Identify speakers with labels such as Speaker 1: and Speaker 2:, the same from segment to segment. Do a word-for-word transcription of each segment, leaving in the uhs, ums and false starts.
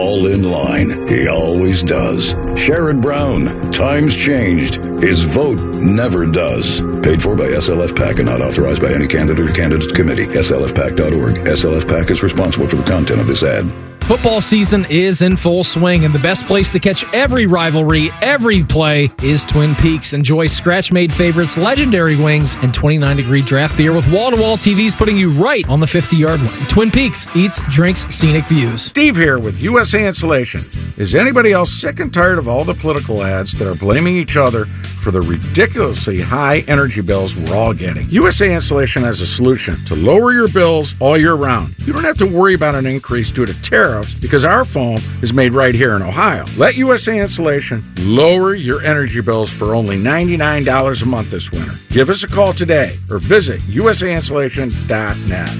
Speaker 1: All in line. He always does. Sherrod Brown. Times changed. His vote never does. Paid for by S L F PAC and not authorized by any candidate or candidates committee. S L F PAC dot org. S L F PAC is responsible for the content of this ad.
Speaker 2: Football season is in full swing, and the best place to catch every rivalry, every play, is Twin Peaks. Enjoy scratch-made favorites, legendary wings, and twenty-nine degree draft beer with wall-to-wall T Vs putting you right on the fifty-yard line. Twin Peaks eats, drinks, scenic views.
Speaker 3: Steve here with U S A Insulation. Is anybody else sick and tired of all the political ads that are blaming each other for the ridiculously high energy bills we're all getting? U S A Insulation has a solution to lower your bills all year round. You don't have to worry about an increase due to tariffs because our foam is made right here in Ohio. Let U S A Insulation lower your energy bills for only ninety-nine dollars a month this winter. Give us a call today or visit U S A insulation dot net.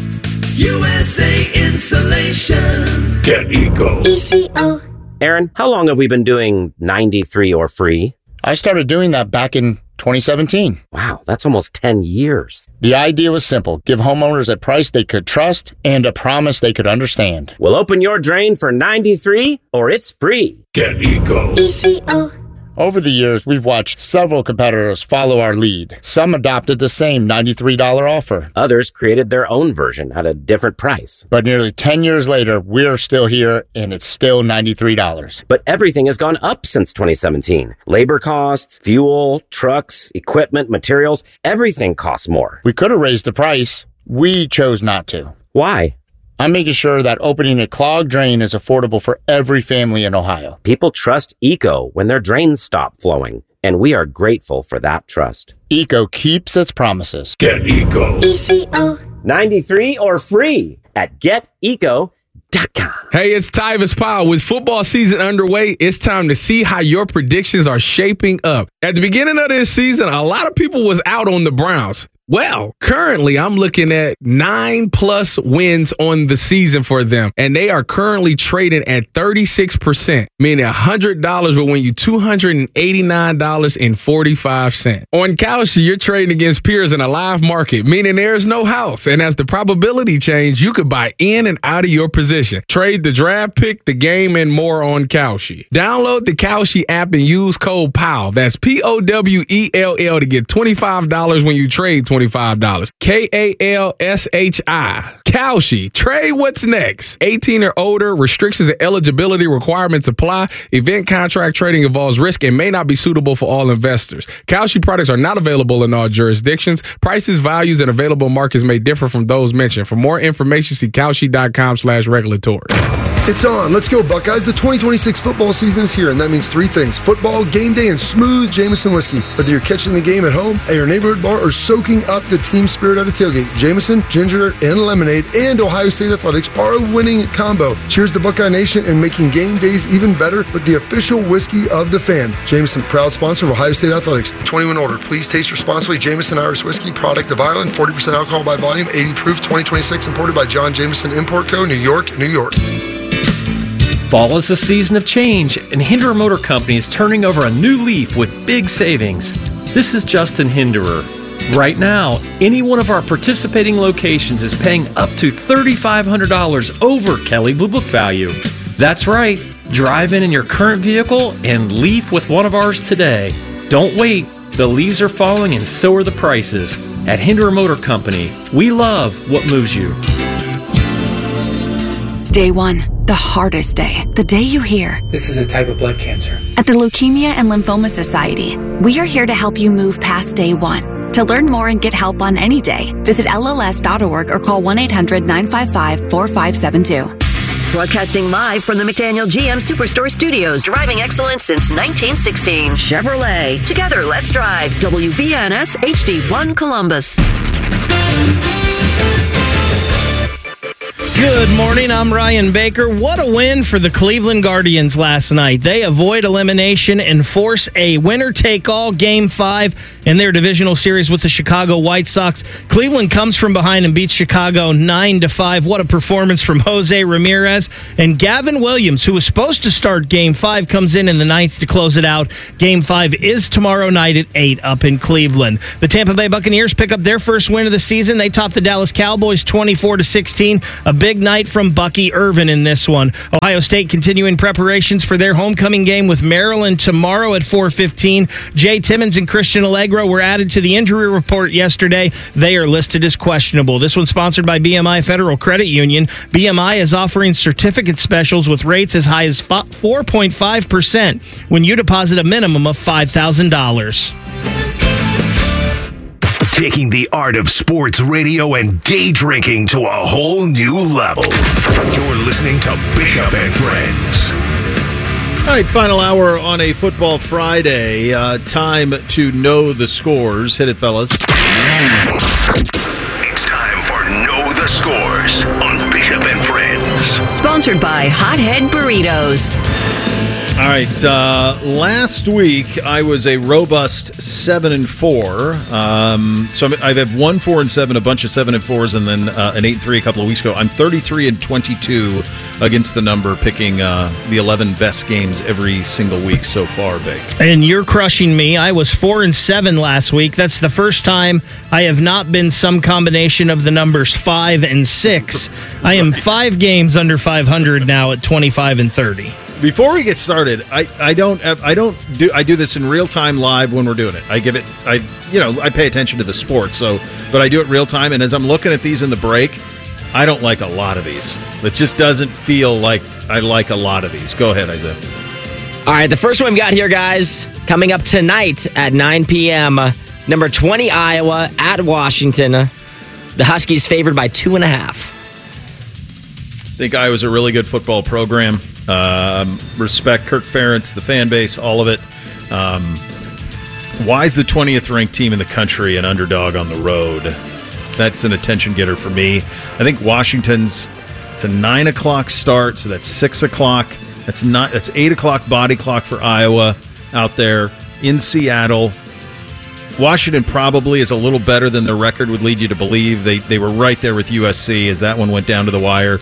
Speaker 4: U S A Insulation.
Speaker 1: Get Eco.
Speaker 5: E C O.
Speaker 6: Aaron, how long have we been doing ninety-three or free?
Speaker 7: I started doing that back in twenty seventeen.
Speaker 6: Wow, that's almost ten years.
Speaker 7: The idea was simple. Give homeowners a price they could trust and a promise they could understand.
Speaker 6: We'll open your drain for ninety-three or it's free.
Speaker 1: Get Eco.
Speaker 5: E C O.
Speaker 7: Over the years, we've watched several competitors follow our lead. Some adopted the same ninety-three dollars offer.
Speaker 6: Others created their own version at a different price.
Speaker 7: But nearly ten years later, we're still here, and it's still ninety-three dollars.
Speaker 6: But everything has gone up since twenty seventeen. Labor costs, fuel, trucks, equipment, materials, everything costs more.
Speaker 7: We could have raised the price. We chose not to.
Speaker 6: Why?
Speaker 7: I'm making sure that opening a clogged drain is affordable for every family in Ohio.
Speaker 6: People trust Eco when their drains stop flowing, and we are grateful for that trust.
Speaker 7: Eco keeps its promises.
Speaker 1: Get Eco.
Speaker 5: E C O.
Speaker 6: ninety-three or free at get eco dot com.
Speaker 8: Hey, it's Tyvis Powell. With football season underway, it's time to see how your predictions are shaping up. At the beginning of this season, a lot of people was out on the Browns. Well, currently I'm looking at nine plus wins on the season for them, and they are currently trading at thirty-six percent, meaning one hundred dollars will win you two hundred eighty-nine dollars and forty-five cents. On Kalshi, you're trading against peers in a live market, meaning there's no house, and as the probability change, you could buy in and out of your position. Trade the draft pick, the game, and more on Kalshi. Download the Kalshi app and use code POWELL. That's P O W E L L to get twenty-five dollars when you trade twenty-five dollars. K A L S H I. Kalshi. Trade what's next. eighteen or older. Restrictions and eligibility requirements apply. Event contract trading involves risk and may not be suitable for all investors. Kalshi products are not available in all jurisdictions. Prices, values, and available markets may differ from those mentioned. For more information, see Kalshi dot com slash regulatory.
Speaker 9: It's on. Let's go, Buckeyes. The twenty twenty-six football season is here, and that means three things. Football, game day, and smooth Jameson whiskey. Whether you're catching the game at home, at your neighborhood bar, or soaking up the team spirit at a tailgate, Jameson, ginger, and lemonade, and Ohio State Athletics are a winning combo. Cheers to Buckeye Nation and making game days even better with the official whiskey of the fan. Jameson, proud sponsor of Ohio State Athletics. twenty-one older. Please taste responsibly. Jameson Irish Whiskey, product of Ireland, forty percent alcohol by volume, eighty proof, twenty twenty-six, imported by John Jameson Import Co., New York, New York.
Speaker 10: Fall is a season of change, and Hinderer Motor Company is turning over a new leaf with big savings. This is Justin Hinderer. Right now, any one of our participating locations is paying up to three thousand five hundred dollars over Kelley Blue Book value. That's right. Drive in in your current vehicle and leaf with one of ours today. Don't wait. The leaves are falling and so are the prices. At Hinderer Motor Company, we love what moves you.
Speaker 11: Day one, the hardest day, the day you hear,
Speaker 12: "This is a type of blood cancer."
Speaker 11: At the Leukemia and Lymphoma Society, we are here to help you move past day one. To learn more and get help on any day, visit L L S dot org or call one eight hundred nine five five four five seven two.
Speaker 13: Broadcasting live from the McDaniel G M Superstore Studios, driving excellence since nineteen sixteen. Chevrolet. Together, let's drive. W B N S H D one Columbus.
Speaker 14: Good morning, I'm Ryan Baker. What a win for the Cleveland Guardians last night. They avoid elimination and force a winner-take-all Game five in their divisional series with the Chicago White Sox. Cleveland comes from behind and beats Chicago nine to five. What a performance from Jose Ramirez. And Gavin Williams, who was supposed to start Game five, comes in in the ninth to close it out. Game five is tomorrow night at eight up in Cleveland. The Tampa Bay Buccaneers pick up their first win of the season. They top the Dallas Cowboys twenty-four to sixteen. A big big night from Bucky Irvin in this one. Ohio State continuing preparations for their homecoming game with Maryland tomorrow at four fifteen. Jay Timmons and Christian Allegro were added to the injury report yesterday. They are listed as questionable. This one's sponsored by B M I Federal Credit Union. B M I is offering certificate specials with rates as high as four point five percent when you deposit a minimum of five thousand dollars.
Speaker 5: Taking the art of sports radio and day drinking to a whole new level. You're listening to Bishop and Friends.
Speaker 12: All right, final hour on a football Friday. Uh, time to know the scores. Hit it, fellas.
Speaker 5: It's time for Know the Scores on Bishop and Friends.
Speaker 13: Sponsored by Hothead Burritos.
Speaker 12: All right, uh, last week I was a robust seven and four. Um, so I'm, I've had one four and seven, a bunch of seven and fours, and then uh, an eight and three a couple of weeks ago. I'm thirty-three and twenty-two against the number, picking uh, the eleven best games every single week so far, Big.
Speaker 14: And you're crushing me. I was four and seven last week. That's the first time I have not been some combination of the numbers five and six. I am five games under five hundred now at twenty-five and thirty.
Speaker 12: Before we get started, I, I don't I don't do I do this in real time live when we're doing it. I give it I you know I pay attention to the sport, so but I do it real time. And as I'm looking at these in the break, I don't like a lot of these. It just doesn't feel like I like a lot of these. Go ahead, Isaiah.
Speaker 15: All right, the first one we got here, guys, coming up tonight at nine p.m. Uh, number twenty Iowa at Washington. Uh, the Huskies favored by two and a half.
Speaker 12: I think Iowa's a really good football program. Um, respect Kirk Ferentz, the fan base, all of it. Um, why is the twentieth ranked team in the country an underdog on the road? That's an attention getter for me. I think Washington's, it's a nine o'clock start, so that's six o'clock. That's not. That's eight o'clock body clock for Iowa out there in Seattle. Washington probably is a little better than their record would lead you to believe. They they were right there with U S C as that one went down to the wire.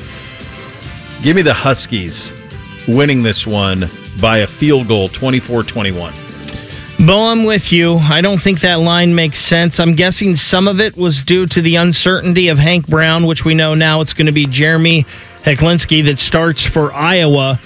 Speaker 12: Give me the Huskies winning this one by a field goal, twenty-four twenty-one.
Speaker 14: Bo, I'm with you. I don't think that line makes sense. I'm guessing some of it was due to the uncertainty of Hank Brown, which we know now it's going to be Jeremy Heklinski that starts for Iowa.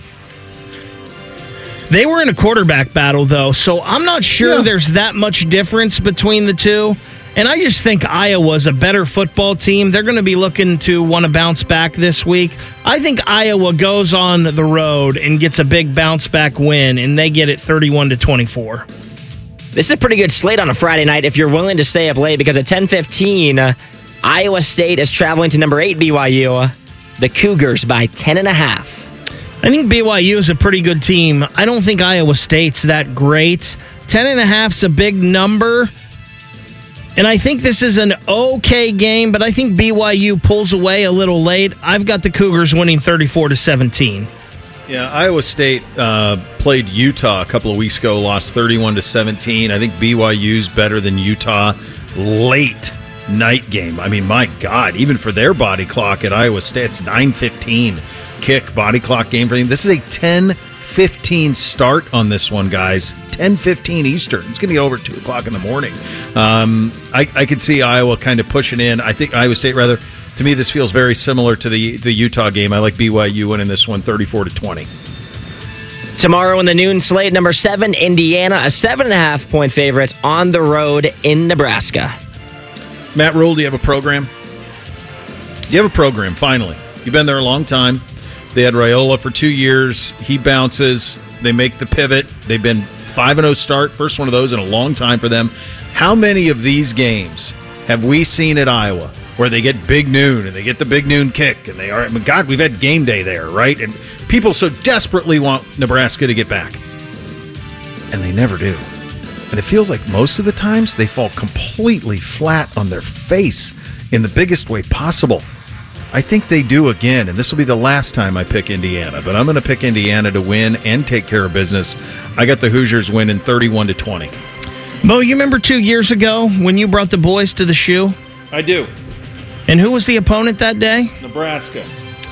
Speaker 14: They were in a quarterback battle, though, so I'm not sure yeah. there's that much difference between the two. And I just think Iowa's a better football team. They're going to be looking to want to bounce back this week. I think Iowa goes on the road and gets a big bounce back win, and they get it thirty-one to twenty-four.
Speaker 15: This is a pretty good slate on a Friday night if you're willing to stay up late, because at ten fifteen, uh, Iowa State is traveling to number eight B Y U, uh, the Cougars, by ten and a half.
Speaker 14: I think B Y U is a pretty good team. I don't think Iowa State's that great. ten and a half's a big number. And I think this is an okay game, but I think B Y U pulls away a little late. I've got the Cougars winning thirty-four to seventeen.
Speaker 12: Yeah, Iowa State uh, played Utah a couple of weeks ago, lost thirty-one to seventeen. I think B Y U's better than Utah. Late night game. I mean, my God, even for their body clock at Iowa State, it's nine fifteen kick body clock game for them. This is a ten fifteen start on this one, guys. ten fifteen Eastern. It's going to get over at two o'clock in the morning. Um, I, I could see Iowa kind of pushing in. I think Iowa State, rather, to me, this feels very similar to the, the Utah game. I like B Y U winning this one thirty-four to twenty.
Speaker 15: Tomorrow in the noon slate, number seven, Indiana, a seven and a half point favorite on the road in Nebraska.
Speaker 12: Matt Rule, do you have a program? Do you have a program, finally? You've been there a long time. They had Raiola for two years. He bounces. They make the pivot. They've been five and oh start. First one of those in a long time for them. How many of these games have we seen at Iowa where they get big noon and they get the big noon kick and they are, God, we've had game day there, right? And people so desperately want Nebraska to get back. And they never do. And it feels like most of the times they fall completely flat on their face in the biggest way possible. I think they do again, and this will be the last time I pick Indiana, but I'm going to pick Indiana to win and take care of business. I got the Hoosiers winning thirty-one to twenty.
Speaker 14: Bo, you remember two years ago when you brought the boys to the shoe?
Speaker 12: I do.
Speaker 14: And who was the opponent that day?
Speaker 12: Nebraska.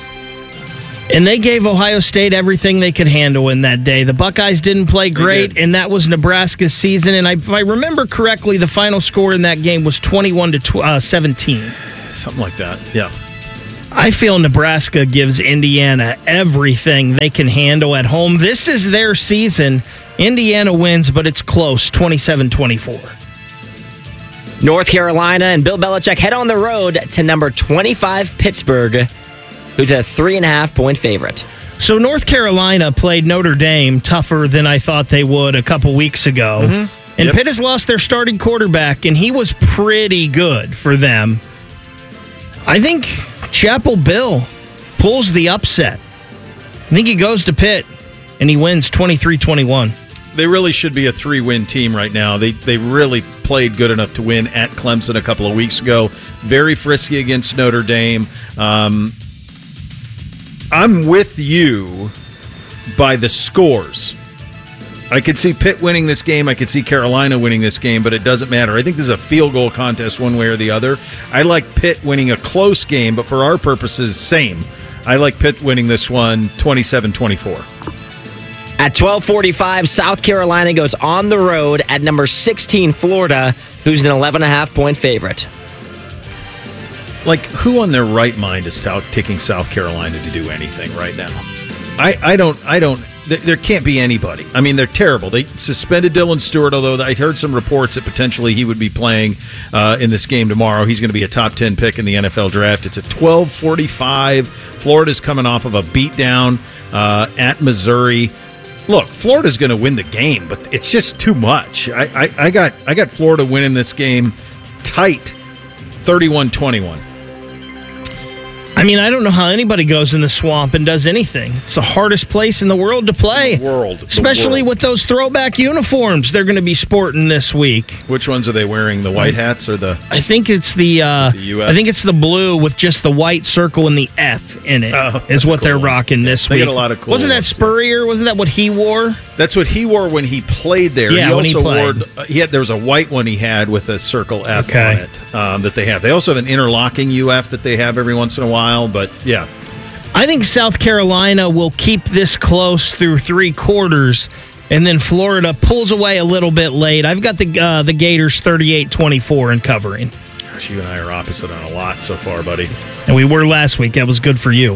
Speaker 14: And they gave Ohio State everything they could handle in that day. The Buckeyes didn't play great, and that was Nebraska's season. And I, if I remember correctly, the final score in that game was twenty-one to seventeen.
Speaker 12: Something like that, yeah.
Speaker 14: I feel Nebraska gives Indiana everything they can handle at home. This is their season. Indiana wins, but it's close, twenty-seven twenty-four.
Speaker 15: North Carolina and Bill Belichick head on the road to number twenty-five Pittsburgh, who's a three and a half point favorite.
Speaker 14: So North Carolina played Notre Dame tougher than I thought they would a couple weeks ago. Mm-hmm. And yep. Pitt has lost their starting quarterback, and he was pretty good for them. I think Chapel Bill pulls the upset. I think he goes to Pitt, and he wins twenty-three twenty-one.
Speaker 12: They really should be a three-win team right now. They they really played good enough to win at Clemson a couple of weeks ago. Very frisky against Notre Dame. Um, I'm with you by the scores. I could see Pitt winning this game. I could see Carolina winning this game, but it doesn't matter. I think this is a field goal contest one way or the other. I like Pitt winning a close game, but for our purposes, same. I like Pitt winning this one twenty-seven twenty-four.
Speaker 15: At twelve forty-five, South Carolina goes on the road at number sixteen Florida, who's an eleven and a half point favorite.
Speaker 12: Like, who on their right mind is taking South Carolina to do anything right now? I, I don't, I don't, there, there can't be anybody. I mean, they're terrible. They suspended Dylan Stewart, although I heard some reports that potentially he would be playing uh, in this game tomorrow. He's going to be a top ten pick in the N F L draft. It's at twelve forty-five. Florida's coming off of a beatdown uh, at Missouri. Look, Florida's going to win the game, but it's just too much. I, I, I got I got Florida winning this game tight, thirty-one twenty-one.
Speaker 14: I mean, I don't know how anybody goes in the swamp and does anything. It's the hardest place in the world to play.
Speaker 12: The world. The
Speaker 14: Especially
Speaker 12: world.
Speaker 14: with those throwback uniforms they're going to be sporting this week.
Speaker 12: Which ones are they wearing? The white hats or the...
Speaker 14: I think it's the... Uh,
Speaker 12: the U F?
Speaker 14: I think it's the blue with just the white circle and the F in it
Speaker 12: oh,
Speaker 14: is what
Speaker 12: cool
Speaker 14: they're
Speaker 12: one.
Speaker 14: rocking this
Speaker 12: they
Speaker 14: week.
Speaker 12: They get a lot of cool
Speaker 14: Wasn't that
Speaker 12: ones,
Speaker 14: Spurrier? Wasn't that what he wore?
Speaker 12: That's what he wore when he played there.
Speaker 14: Yeah,
Speaker 12: he
Speaker 14: when
Speaker 12: also
Speaker 14: he played.
Speaker 12: wore... Uh, he had, there was a white one he had with a circle F
Speaker 14: okay.
Speaker 12: on it um, that they have. They also have an interlocking U F that they have every once in a while, but yeah.
Speaker 14: I think South Carolina will keep this close through three quarters, and then Florida pulls away a little bit late. I've got the uh, the Gators thirty-eight twenty-four in covering.
Speaker 12: Gosh, you and I are opposite on a lot so far, buddy.
Speaker 14: And we were last week. That was good for you.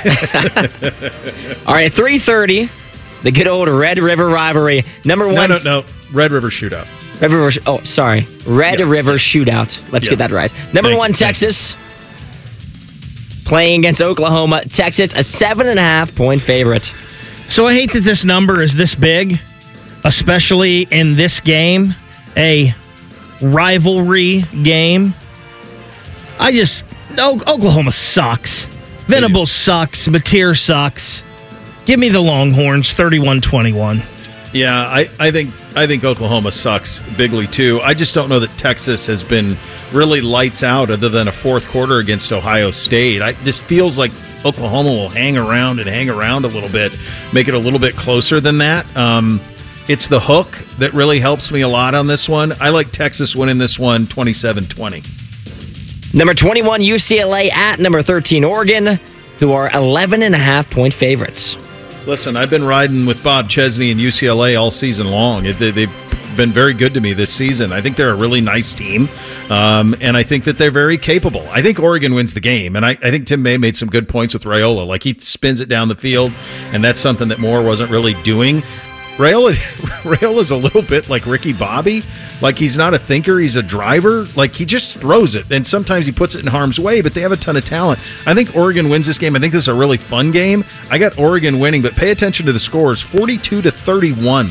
Speaker 15: All right, three thirty, the good old Red River rivalry. Number one.
Speaker 12: No, no, no. Red River Shootout.
Speaker 15: Red River. Oh, sorry. Red
Speaker 12: yeah,
Speaker 15: River
Speaker 12: yeah.
Speaker 15: Shootout. Let's
Speaker 12: yeah.
Speaker 15: get that right. Number
Speaker 12: Thank
Speaker 15: one,
Speaker 12: you,
Speaker 15: Texas. Playing against Oklahoma. Texas, a seven and a half point favorite.
Speaker 14: So I hate that this number is this big, especially in this game, a rivalry game. I just, o- Oklahoma sucks. Venables sucks. Mateer sucks. Give me the Longhorns, thirty-one twenty-one.
Speaker 12: Yeah, I, I think I think Oklahoma sucks bigly too. I just don't know that Texas has been really lights out other than a fourth quarter against Ohio State. I just feels like Oklahoma will hang around and hang around a little bit, make it a little bit closer than that. Um, it's the hook that really helps me a lot on this one. I like Texas winning this one twenty-seven twenty.
Speaker 15: Number twenty-one, U C L A at number thirteen, Oregon, who are eleven and a half point favorites.
Speaker 12: Listen, I've been riding with Bob Chesney and U C L A all season long. They, they've been very good to me this season. I think they're a really nice team, um, and I think that they're very capable. I think Oregon wins the game, and I, I think Tim May made some good points with Raiola. Like, he spins it down the field, and that's something that Moore wasn't really doing. Raiola, Raiola's a little bit like Ricky Bobby. Like, he's not a thinker, he's a driver. Like, he just throws it, and sometimes he puts it in harm's way, but they have a ton of talent. I think Oregon wins this game. I think this is a really fun game. I got Oregon winning, but pay attention to the scores, forty-two to thirty-one.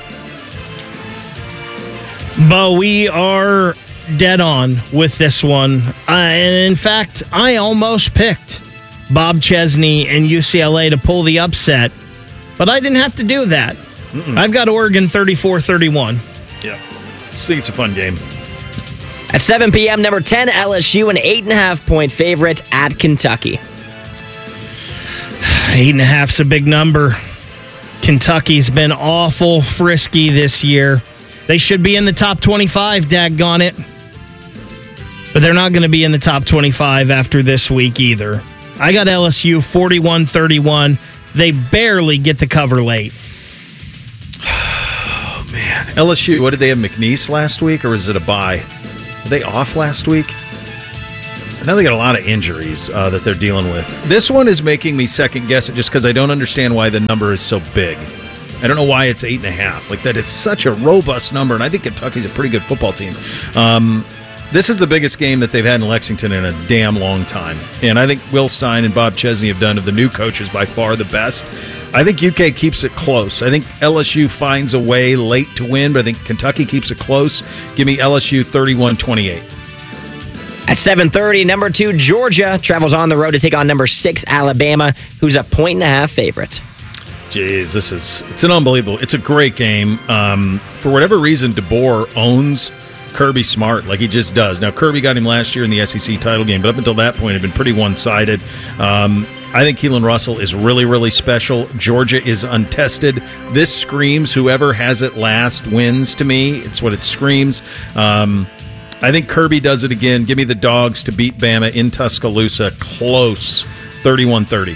Speaker 14: Bo, we are dead on with this one. Uh, and in fact, I almost picked Bob Chesney and U C L A to pull the upset, but I didn't have to do that. Mm-mm. I've got Oregon thirty-four thirty-one.
Speaker 12: Yeah. I think it's a fun game.
Speaker 15: At seven p.m., number ten, L S U, an eight and a half point favorite at Kentucky.
Speaker 14: Eight and a half's a big number. Kentucky's been awful frisky this year. They should be in the top twenty-five, daggone it. But they're not going to be in the top twenty-five after this week either. I got L S U forty-one thirty-one. They barely get the cover late.
Speaker 12: Oh, man. L S U, what did they have, McNeese last week, or was it a bye? Were they off last week? Now they got a lot of injuries uh, that they're dealing with. This one is making me second guess it just because I don't understand why the number is so big. I don't know why it's eight and a half. Like, that is such a robust number, and I think Kentucky's a pretty good football team. Um, this is the biggest game that they've had in Lexington in a damn long time. And I think Will Stein and Bob Chesney have done, of the new coaches, by far the best. I think U K keeps it close. I think L S U finds a way late to win, but I think Kentucky keeps it close. Give me L S U thirty-one twenty-eight.
Speaker 15: At seven thirty, number two, Georgia travels on the road to take on number six, Alabama, who's a point and a half favorite.
Speaker 12: Jeez, this is, it's an unbelievable, it's a great game. Um, for whatever reason, DeBoer owns Kirby Smart, like he just does. Now, Kirby got him last year in the S E C title game, but up until that point, it had been pretty one-sided. Um, I think Keelan Russell is really, really special. Georgia is untested. This screams whoever has it last wins to me. It's what it screams. Um, I think Kirby does it again. Give me the Dogs to beat Bama in Tuscaloosa. Close. thirty-one thirty.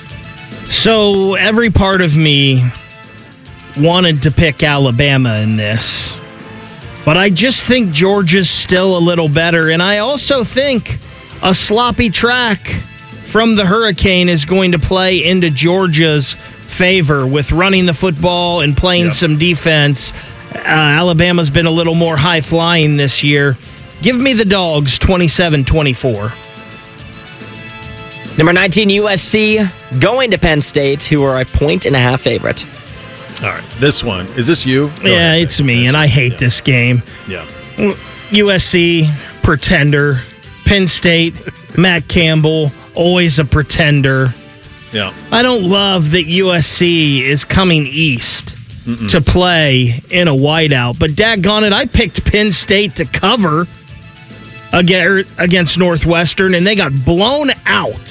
Speaker 14: So every part of me wanted to pick Alabama in this, but I just think Georgia's still a little better. And I also think a sloppy track from the Hurricane is going to play into Georgia's favor with running the football and playing yep. some defense. Uh, Alabama's been a little more high-flying this year. Give me the Dogs, twenty-seven twenty-four.
Speaker 15: Number nineteen, U S C, going to Penn State, who are a point and a half favorite.
Speaker 12: All right, this one. Is this you? Go
Speaker 14: yeah,
Speaker 12: ahead.
Speaker 14: it's me, and I hate yeah. this game.
Speaker 12: Yeah.
Speaker 14: U S C, pretender. Penn State, Matt Campbell, always a pretender.
Speaker 12: Yeah.
Speaker 14: I don't love that U S C is coming east Mm-mm. to play in a whiteout, but daggone it, I picked Penn State to cover against Northwestern, and they got blown out.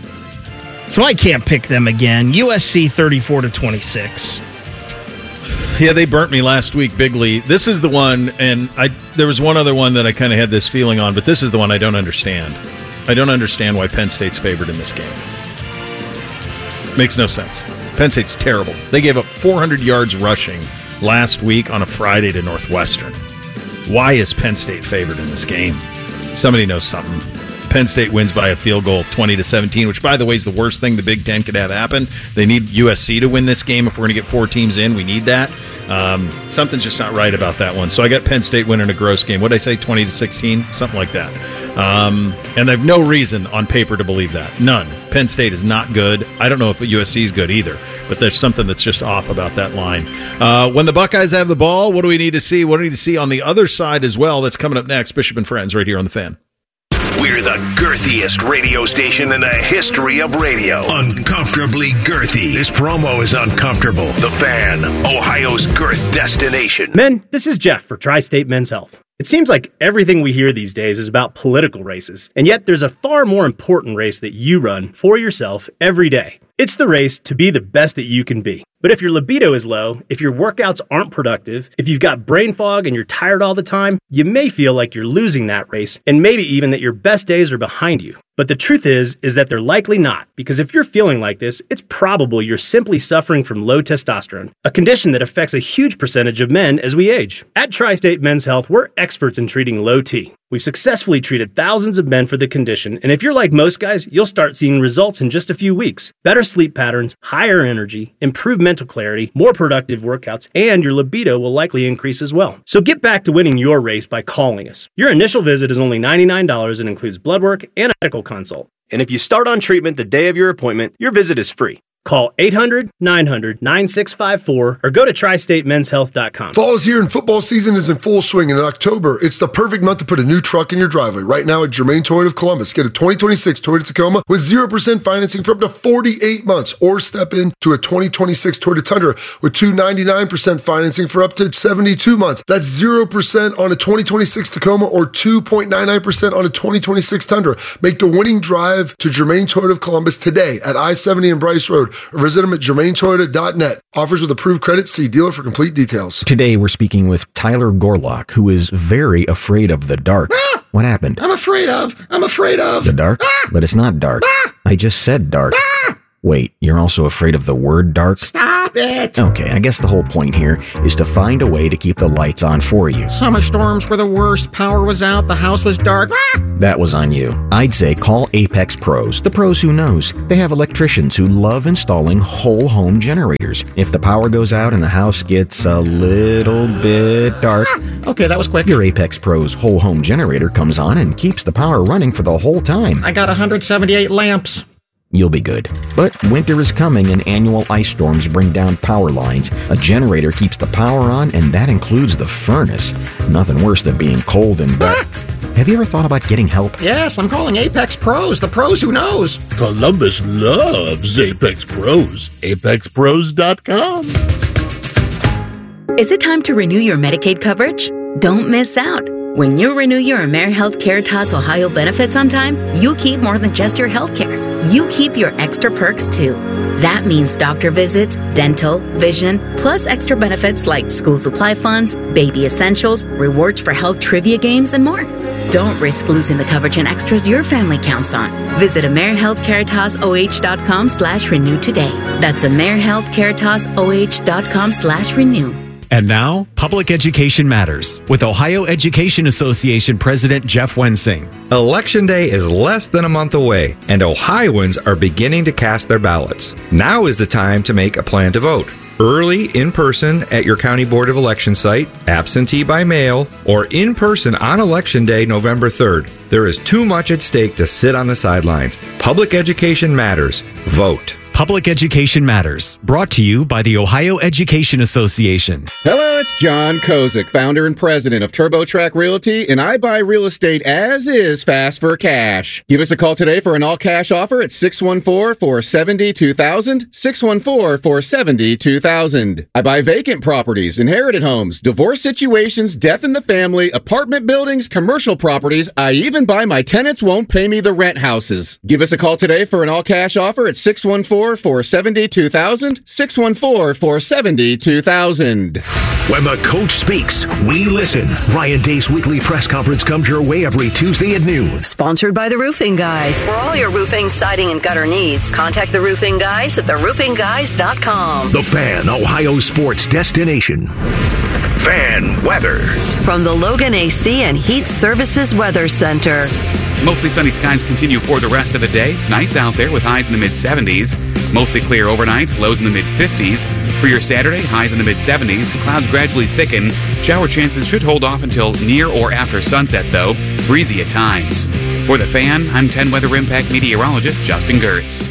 Speaker 14: So I can't pick them again. U S C thirty-four to twenty-six.
Speaker 12: Yeah, they burnt me last week bigly. This is the one, and I there was one other one that I kind of had this feeling on, but this is the one I don't understand. I don't understand why Penn State's favored in this game. Makes no sense. Penn State's terrible. They gave up four hundred yards rushing last week on a Friday to Northwestern. Why is Penn State favored in this game? Somebody knows something. Penn State wins by a field goal, twenty to seventeen, which, by the way, is the worst thing the Big Ten could have happen. They need U S C to win this game. If we're going to get four teams in, we need that. Um, something's just not right about that one. So I got Penn State winning a gross game. What did I say, twenty to sixteen? Something like that. Um, and I have no reason on paper to believe that. None. Penn State is not good. I don't know if U S C is good either, but there's something that's just off about that line. Uh, when the Buckeyes have the ball, what do we need to see? What do we need to see on the other side as well? That's coming up next. Bishop and Friends right here on The Fan.
Speaker 5: We're the girthiest radio station in the history of radio. Uncomfortably girthy. This promo is uncomfortable. The Fan, Ohio's girth destination.
Speaker 16: Men, this is Jeff for Tri-State Men's Health. It seems like everything we hear these days is about political races, and yet there's a far more important race that you run for yourself every day. It's the race to be the best that you can be. But if your libido is low, if your workouts aren't productive, if you've got brain fog and you're tired all the time, you may feel like you're losing that race, and maybe even that your best days are behind you. But the truth is, is that they're likely not, because if you're feeling like this, it's probable you're simply suffering from low testosterone, a condition that affects a huge percentage of men as we age. At Tri-State Men's Health, we're experts in treating low T. We've successfully treated thousands of men for the condition, and if you're like most guys, you'll start seeing results in just a few weeks. Better sleep patterns, higher energy, improved mental clarity, more productive workouts, and your libido will likely increase as well. So get back to winning your race by calling us. Your initial visit is only ninety-nine dollars and includes blood work and a medical consult. And if you start on treatment the day of your appointment, your visit is free. Call eight hundred, nine hundred, nine six five four or go to tri state men's health dot com.
Speaker 9: Fall is here and football season is in full swing. And in October, it's the perfect month to put a new truck in your driveway. Right now at Germain Toyota of Columbus, get a twenty twenty-six Toyota Tacoma with zero percent financing for up to forty-eight months. Or step in to a twenty twenty-six Toyota Tundra with two ninety-nine percent financing for up to seventy-two months. That's zero percent on a twenty twenty-six Tacoma or two point nine nine percent on a twenty twenty-six Tundra. Make the winning drive to Germain Toyota of Columbus today at I seventy and Bryce Road. Or visit them at germain toyota dot net. Offers with approved credit. See dealer for complete details.
Speaker 17: Today we're speaking with Tyler Gorlock, who is very afraid of the dark.
Speaker 18: Ah!
Speaker 17: What happened?
Speaker 18: I'm afraid of. I'm afraid of.
Speaker 17: The dark?
Speaker 18: Ah!
Speaker 17: But it's not dark.
Speaker 18: Ah!
Speaker 17: I just said dark.
Speaker 18: Ah!
Speaker 17: Wait, you're also afraid of the word dark?
Speaker 18: Stop it!
Speaker 17: Okay, I guess the whole point here is to find a way to keep the lights on for you.
Speaker 18: Summer storms were the worst. Power was out. The house was dark. Ah!
Speaker 17: That was on you. I'd say call Apex Pros, the pros who knows. They have electricians who love installing whole home generators. If the power goes out and the house gets a little bit dark,
Speaker 18: ah! Okay, that was quick.
Speaker 17: Your Apex Pros whole home generator comes on and keeps the power running for the whole time.
Speaker 18: I got one hundred seventy-eight lamps.
Speaker 17: You'll be good. But winter is coming and annual ice storms bring down power lines. A generator keeps the power on, and that includes the furnace. Nothing worse than being cold and dark. Have you ever thought about getting help?
Speaker 18: Yes, I'm calling Apex Pros, the pros who knows.
Speaker 19: Columbus loves Apex Pros. apex pros dot com.
Speaker 20: Is it time to renew your Medicaid coverage? Don't miss out. When you renew your AmeriHealth Caritas Ohio benefits on time, you keep more than just your health care. You keep your extra perks too. That means doctor visits, dental, vision, plus extra benefits like school supply funds, baby essentials, rewards for health trivia games, and more. Don't risk losing the coverage and extras your family counts on. Visit AmeriHealthCaritasOH.com slash renew today. That's AmeriHealthCaritasOH.com slash renew.
Speaker 21: And now, Public Education Matters with Ohio Education Association President Jeff Wensing.
Speaker 22: Election Day is less than a month away, and Ohioans are beginning to cast their ballots. Now is the time to make a plan to vote. Early, in person at your County Board of Election site, absentee by mail, or in person on Election Day, November third. There is too much at stake to sit on the sidelines. Public education matters. Vote.
Speaker 21: Public Education Matters, brought to you by the Ohio Education Association.
Speaker 23: Hello, it's John Kozik, founder and president of TurboTrack Realty, and I buy real estate as is, fast for cash. Give us a call today for an all-cash offer at six one four, four seven zero, two thousand, six one four, four seven zero, two thousand. I buy vacant properties, inherited homes, divorce situations, death in the family, apartment buildings, commercial properties. I even buy my tenants won't pay me the rent houses. Give us a call today for an all-cash offer at six one four, four seven zero, two thousand, six one four, four seven zero, two thousand.
Speaker 5: When the coach speaks, we listen. Ryan Day's weekly press conference comes your way every Tuesday at noon.
Speaker 13: Sponsored by The Roofing Guys. For all your roofing, siding, and gutter needs, contact The Roofing Guys at the roofing guys dot com.
Speaker 5: The Fan, Ohio sports destination. Fan weather.
Speaker 13: From the Logan A C and Heat Services Weather Center.
Speaker 24: Mostly sunny skies continue for the rest of the day. Nice out there with highs in the mid-seventies. Mostly clear overnight, lows in the mid-fifties. For your Saturday, highs in the mid-seventies. Clouds gradually thicken. Shower chances should hold off until near or after sunset, though. Breezy at times. For The Fan, I'm ten Weather Impact meteorologist Justin Gertz.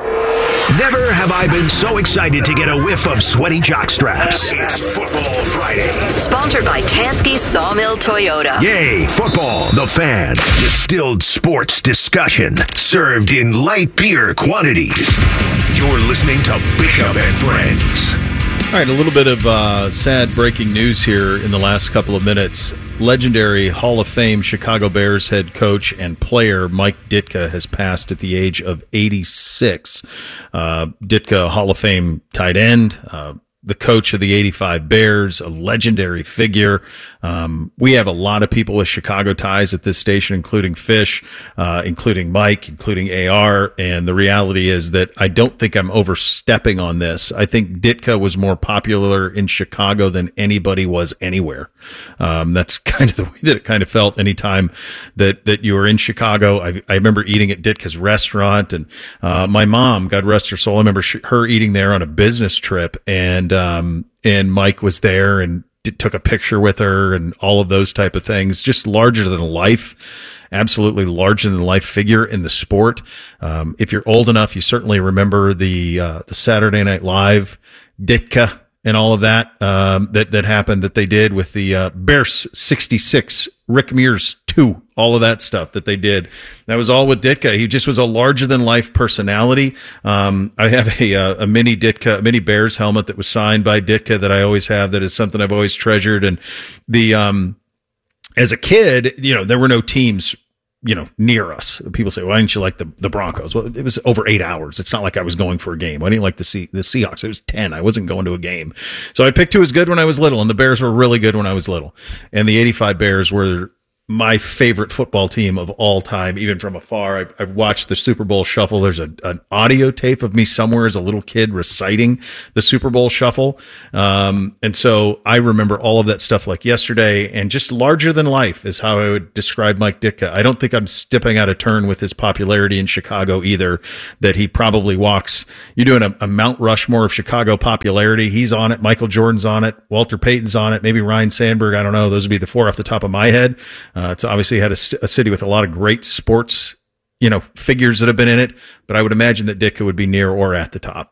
Speaker 5: Never have I been so excited to get a whiff of sweaty jock straps. It's Football Friday.
Speaker 13: Sponsored by Tansky Sawmill Toyota.
Speaker 5: Yay, football, The Fan. Distilled sports discussion, served in light beer quantities. You're listening to Bishop and Friends.
Speaker 12: All right, a little bit of uh, sad breaking news here in the last couple of minutes. Legendary Hall of Fame Chicago Bears head coach and player Mike Ditka has passed at the age of eighty-six. Uh, Ditka, Hall of Fame tight end, uh, the coach of the eighty-five Bears, a legendary figure. Um, we have a lot of people with Chicago ties at this station, including Fish, uh, including Mike, including A R. And the reality is that I don't think I'm overstepping on this. I think Ditka was more popular in Chicago than anybody was anywhere. Um, that's kind of the way that it kind of felt anytime that, that you were in Chicago. I, I remember eating at Ditka's restaurant, and, uh, my mom, God rest her soul, I remember she, her eating there on a business trip, and, um, and Mike was there and did, took a picture with her and all of those type of things. Just larger than life, absolutely larger than life figure in the sport. Um, if you're old enough, you certainly remember the, uh, the Saturday Night Live Ditka and all of that, um, that, that happened that they did with the, uh, Bears sixty-six, Rick Mears two, all of that stuff that they did. That was all with Ditka. He just was a larger than life personality. Um, I have a, a, a mini Ditka, a mini Bears helmet that was signed by Ditka that I always have. That is something I've always treasured. And the, um, as a kid, you know, there were no teams, you know, near us. People say, why didn't you like the, the Broncos? Well, it was over eight hours. It's not like I was going for a game. I didn't like the C, the Seahawks. It was ten. I wasn't going to a game. So I picked who was good when I was little, and the Bears were really good when I was little. And the eighty-five Bears were my favorite football team of all time, even from afar. I've, I've watched the Super Bowl Shuffle. There's a, an audio tape of me somewhere as a little kid reciting the Super Bowl Shuffle. Um, and so I remember all of that stuff like yesterday, and just larger than life is how I would describe Mike Ditka. I don't think I'm stepping out of turn with his popularity in Chicago either, that he probably walks. You're doing a, a Mount Rushmore of Chicago popularity. He's on it. Michael Jordan's on it. Walter Payton's on it. Maybe Ryan Sandberg. I don't know. Those would be the four off the top of my head. Uh, it's obviously had a, a city with a lot of great sports, you know, figures that have been in it, but I would imagine that Ditka would be near or at the top.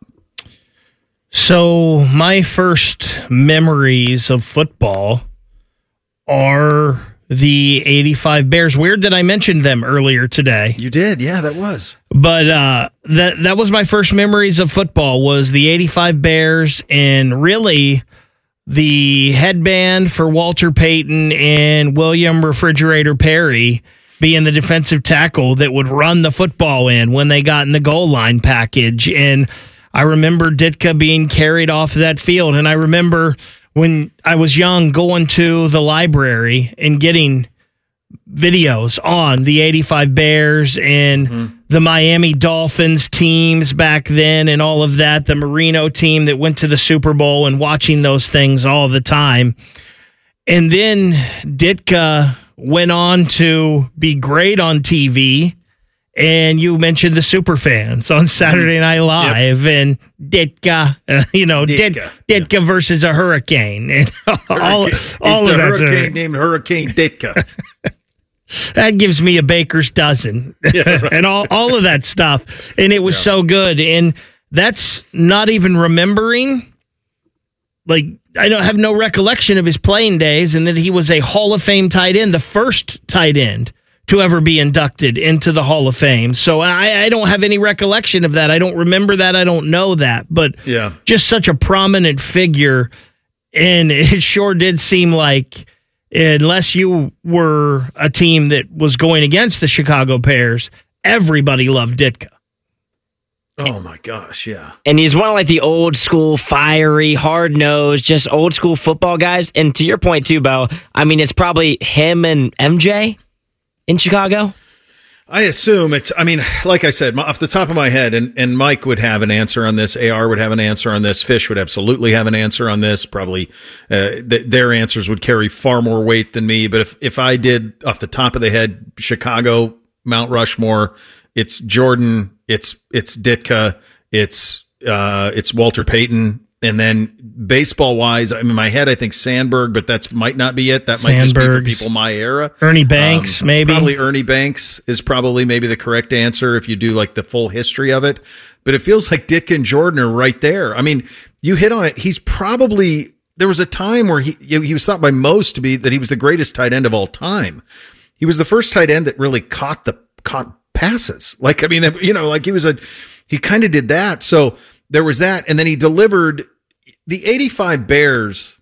Speaker 14: So my first memories of football are the eighty-five Bears. Weird that I mentioned them earlier today.
Speaker 12: You did, yeah, that was.
Speaker 14: But uh, that that was my first memories of football, was the eighty-five Bears, and really the headband for Walter Payton and William Refrigerator Perry being the defensive tackle that would run the football in when they got in the goal line package. And I remember Ditka being carried off that field. And I remember when I was young going to the library and getting videos on the eighty-five Bears and mm-hmm. the Miami Dolphins teams back then and all of that, the Marino team that went to the Super Bowl, and watching those things all the time. And then Ditka went on to be great on T V, and you mentioned the Superfans on Saturday Night Live, yep. and Ditka, uh, you know, Ditka, Ditka yeah. versus a hurricane. And all,
Speaker 12: hurricane.
Speaker 14: all
Speaker 12: it's
Speaker 14: of
Speaker 12: a
Speaker 14: that.
Speaker 12: hurricane named Hurricane Ditka.
Speaker 14: That gives me a baker's dozen. Yeah, right. And all, all of that stuff. And it was yeah. so good. And that's not even remembering, like, I don't have no recollection of his playing days, and that he was a Hall of Fame tight end, the first tight end to ever be inducted into the Hall of Fame. So I, I don't have any recollection of that. I don't remember that. I don't know that. But
Speaker 12: yeah.
Speaker 14: just such a prominent figure. And it sure did seem like, unless you were a team that was going against the Chicago Bears, everybody loved Ditka.
Speaker 12: Oh my gosh, yeah.
Speaker 15: And he's one of like the old school, fiery, hard-nosed, just old school football guys. And to your point too, Bo, I mean, it's probably him and M J in Chicago.
Speaker 12: I assume it's, I mean, like I said, off the top of my head, and, and Mike would have an answer on this, A R would have an answer on this, Fish would absolutely have an answer on this, probably uh, th- their answers would carry far more weight than me. But if, if I did off the top of the head, Chicago, Mount Rushmore, it's Jordan, it's it's Ditka, it's uh, it's Walter Payton. And then baseball-wise, I mean, in my head, I think Sandberg, but that's might not be it. That might just be for people my era.
Speaker 14: Ernie Banks,
Speaker 12: um,
Speaker 14: maybe.
Speaker 12: Probably Ernie Banks is probably maybe the correct answer if you do like the full history of it. But it feels like Ditka and Jordan are right there. I mean, you hit on it. He's probably – there was a time where he he was thought by most to be that he was the greatest tight end of all time. He was the first tight end that really caught the caught passes. Like, I mean, you know, like he was a – he kind of did that. So – there was that, and then he delivered the eighty-five Bears.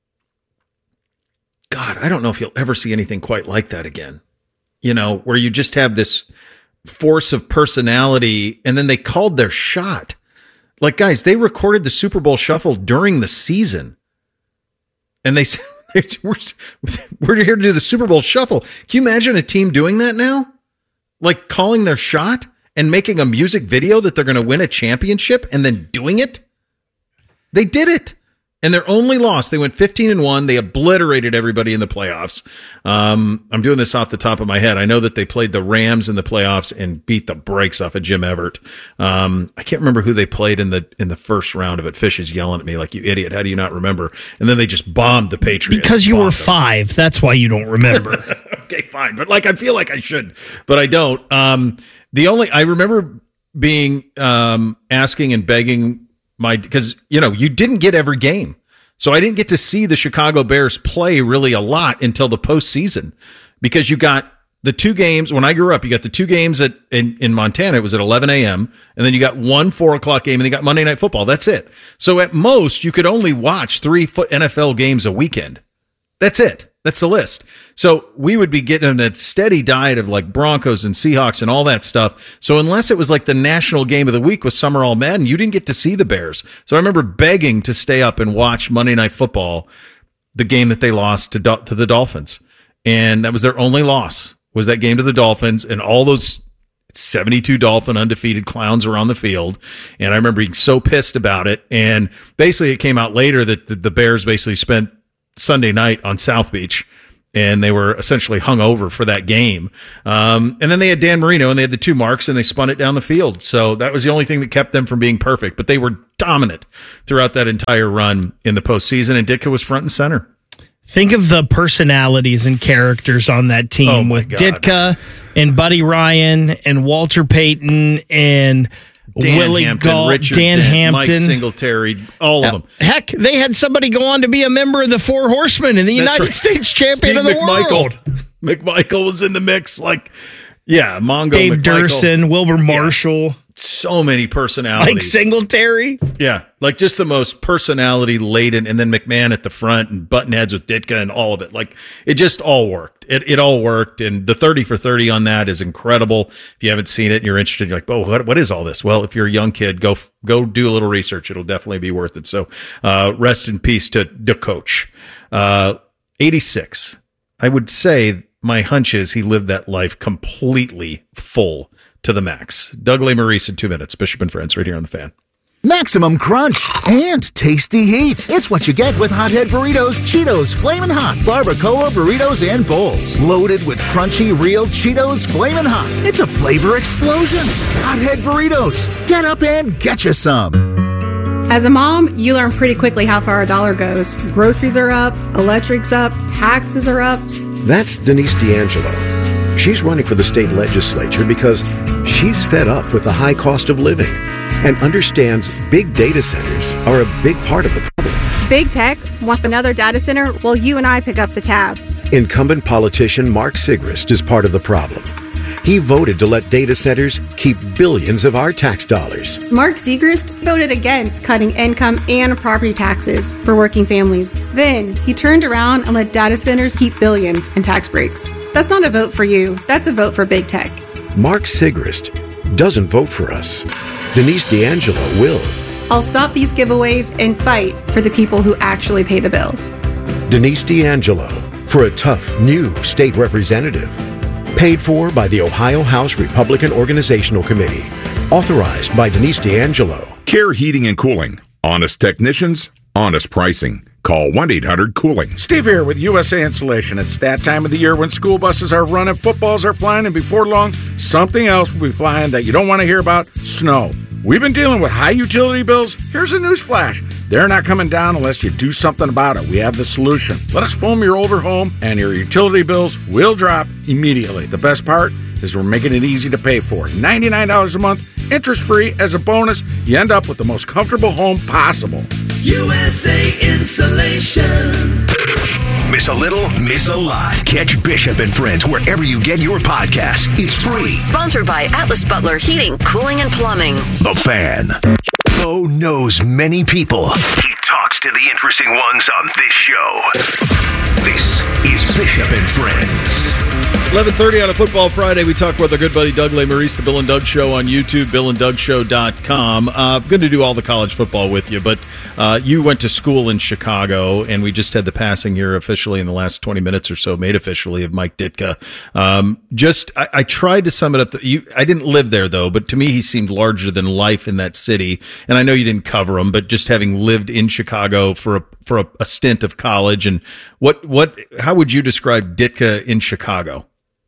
Speaker 12: God, I don't know if you'll ever see anything quite like that again. You know, where you just have this force of personality, and then they called their shot. Like, guys, they recorded the Super Bowl Shuffle during the season, and they said, we're, we're here to do the Super Bowl Shuffle. Can you imagine a team doing that now? Like, calling their shot? And making a music video that they're going to win a championship and then doing it? They did it. And their only loss, they went fifteen and one. They obliterated everybody in the playoffs. Um, I'm doing this off the top of my head. I know that they played the Rams in the playoffs and beat the brakes off of Jim Everett. Um, I can't remember who they played in the in the first round of it. Fish is yelling at me like, you idiot. How do you not remember? And then they just bombed the Patriots.
Speaker 14: Because you were five. Them. That's why you don't remember.
Speaker 12: Okay, fine. But like, I feel like I should, but I don't. Um, The only, I remember being, um, asking and begging my, because, you know, you didn't get every game. So I didn't get to see the Chicago Bears play really a lot until the postseason, because you got the two games. When I grew up, you got the two games at, in, in Montana, it was at eleven a.m. And then you got one four o'clock game, and then you got Monday Night Football. That's it. So at most, you could only watch three N F L games a weekend. That's it. That's the list. So we would be getting a steady diet of like Broncos and Seahawks and all that stuff. So unless it was like the national game of the week with Summer All Madden, you didn't get to see the Bears. So I remember begging to stay up and watch Monday Night Football, the game that they lost to to the Dolphins. and that was their only loss, was that game to the Dolphins, and all those seventy-two Dolphin undefeated clowns were on the field. And I remember being so pissed about it. And basically it came out later that the, the Bears basically spent Sunday night on South Beach, and they were essentially hung over for that game. Um, and then they had Dan Marino, and they had the two marks, and they spun it down the field. So that was the only thing that kept them from being perfect. But they were dominant throughout that entire run in the postseason, and Ditka was front and center.
Speaker 14: Think of the personalities and characters on that team
Speaker 12: Oh,
Speaker 14: with
Speaker 12: God.
Speaker 14: Ditka and Buddy Ryan and Walter Payton and
Speaker 12: Dan
Speaker 14: Willie
Speaker 12: Hampton,
Speaker 14: Gault,
Speaker 12: Richard
Speaker 14: Dan
Speaker 12: Dent,
Speaker 14: Hampton.
Speaker 12: Mike Singletary, all of them.
Speaker 14: Heck, they had somebody go on to be a member of the Four Horsemen and the
Speaker 12: That's
Speaker 14: United
Speaker 12: right.
Speaker 14: States champion
Speaker 12: Steve
Speaker 14: of the
Speaker 12: McMichael.
Speaker 14: world.
Speaker 12: McMichael was in the mix. Like, yeah, Mongo
Speaker 14: Dave
Speaker 12: McMichael.
Speaker 14: Durson, Wilbur Marshall.
Speaker 12: So many personalities.
Speaker 14: Mike Singletary.
Speaker 12: Yeah, like just the most personality laden, and then McMahon at the front and button heads with Ditka and all of it. Like, it just all worked. It it all worked, and the thirty for thirty on that is incredible. If you haven't seen it and you're interested, you're like, oh, what what is all this? Well, if you're a young kid, go go do a little research. It'll definitely be worth it. So, uh, rest in peace to the coach. Uh, eighty-six. I would say my hunch is he lived that life completely full to the max. Doug Lesmerises in two minutes. Bishop and Friends right here on The Fan.
Speaker 2: Maximum crunch and tasty heat. It's what you get with Hothead Burritos, Cheetos, Flamin' Hot, Barbacoa Burritos, and Bowls. Loaded with crunchy, real Cheetos Flamin' Hot. It's a flavor explosion. Hothead Burritos. Get up and get you some.
Speaker 3: As a mom, you learn pretty quickly how far a dollar goes. Groceries are up, electric's up, taxes are up.
Speaker 4: That's Denise D'Angelo. She's running for the state legislature because she's fed up with the high cost of living and understands big data centers are a big part of the problem.
Speaker 3: Big Tech wants another data center while you and I pick up the tab.
Speaker 4: Incumbent politician Mark Sigrist is part of the problem. He voted to let data centers keep billions of our tax dollars.
Speaker 3: Mark Sigrist voted against cutting income and property taxes for working families. Then he turned around and let data centers keep billions in tax breaks. That's not a vote for you. That's a vote for Big Tech.
Speaker 4: Mark Sigrist doesn't vote for us. Denise D'Angelo will.
Speaker 3: I'll stop these giveaways and fight for the people who actually pay the bills.
Speaker 4: Denise D'Angelo for a tough new state representative. Paid for by the Ohio House Republican Organizational Committee. Authorized by Denise D'Angelo.
Speaker 7: Care Heating and Cooling. Honest technicians, honest pricing. Call one eight hundred cooling.
Speaker 18: Steve here with U S A Insulation. It's that time of the year when school buses are running, footballs are flying, and before long, something else will be flying that you don't want to hear about: snow. We've been dealing with high utility bills. Here's a newsflash. They're not coming down unless you do something about it. We have the solution. Let us foam your older home, and your utility bills will drop immediately. The best part is we're making it easy to pay for. ninety-nine dollars a month, interest-free. As a bonus, you end up with the most comfortable home possible.
Speaker 5: U S A Insulation. Miss a little, miss a lot. Catch Bishop and Friends wherever you get your podcasts. It's free.
Speaker 13: Sponsored by Atlas Butler Heating, Cooling, and Plumbing.
Speaker 5: The Fan. Bo knows many people. He talks to the interesting ones on this show. This is Bishop and Friends.
Speaker 12: eleven thirty on a Football Friday. We talk with our good buddy Doug Lesmerises, the Bill and Doug Show on YouTube, bill and doug show dot com. Uh, I'm going to do all the college football with you, but uh, you went to school in Chicago, and we just had the passing here officially in the last twenty minutes or so, made officially, of Mike Ditka. Um, just, I, I tried to sum it up. The, you, I didn't live there, though, but to me, he seemed larger than life in that city. And I know you didn't cover him, but just having lived in Chicago for a for a, a stint of college, and what what how would you describe Ditka in Chicago?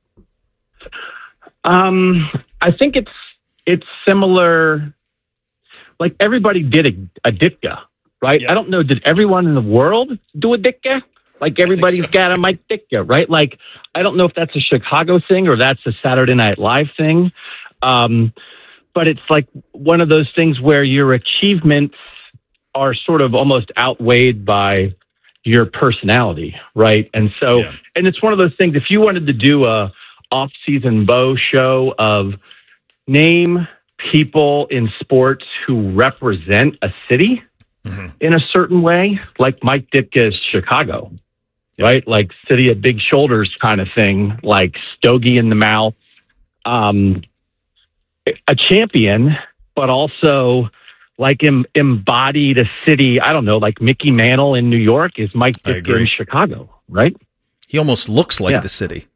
Speaker 25: Um, I think it's it's similar. Like, everybody did a, a Ditka, right? Yeah. I don't know. Did everyone in the world do a Ditka? Like, everybody's so. got a Mike Ditka, right? Like, I don't know if that's a Chicago thing or that's a Saturday Night Live thing. Um, but it's like one of those things where your achievements are sort of almost outweighed by your personality, right? And so, yeah. and it's one of those things. If you wanted to do a off-season Bo show of name people in sports who represent a city mm-hmm. in a certain way, like Mike Ditka's Chicago, yeah. right? Like city of big shoulders kind of thing, like stogie in the mouth, um, a champion, but also like em- embodied a city. I don't know, like Mickey Mantle in New York is Mike Ditka in Chicago, right?
Speaker 12: He almost looks like
Speaker 25: Yeah.
Speaker 12: the city.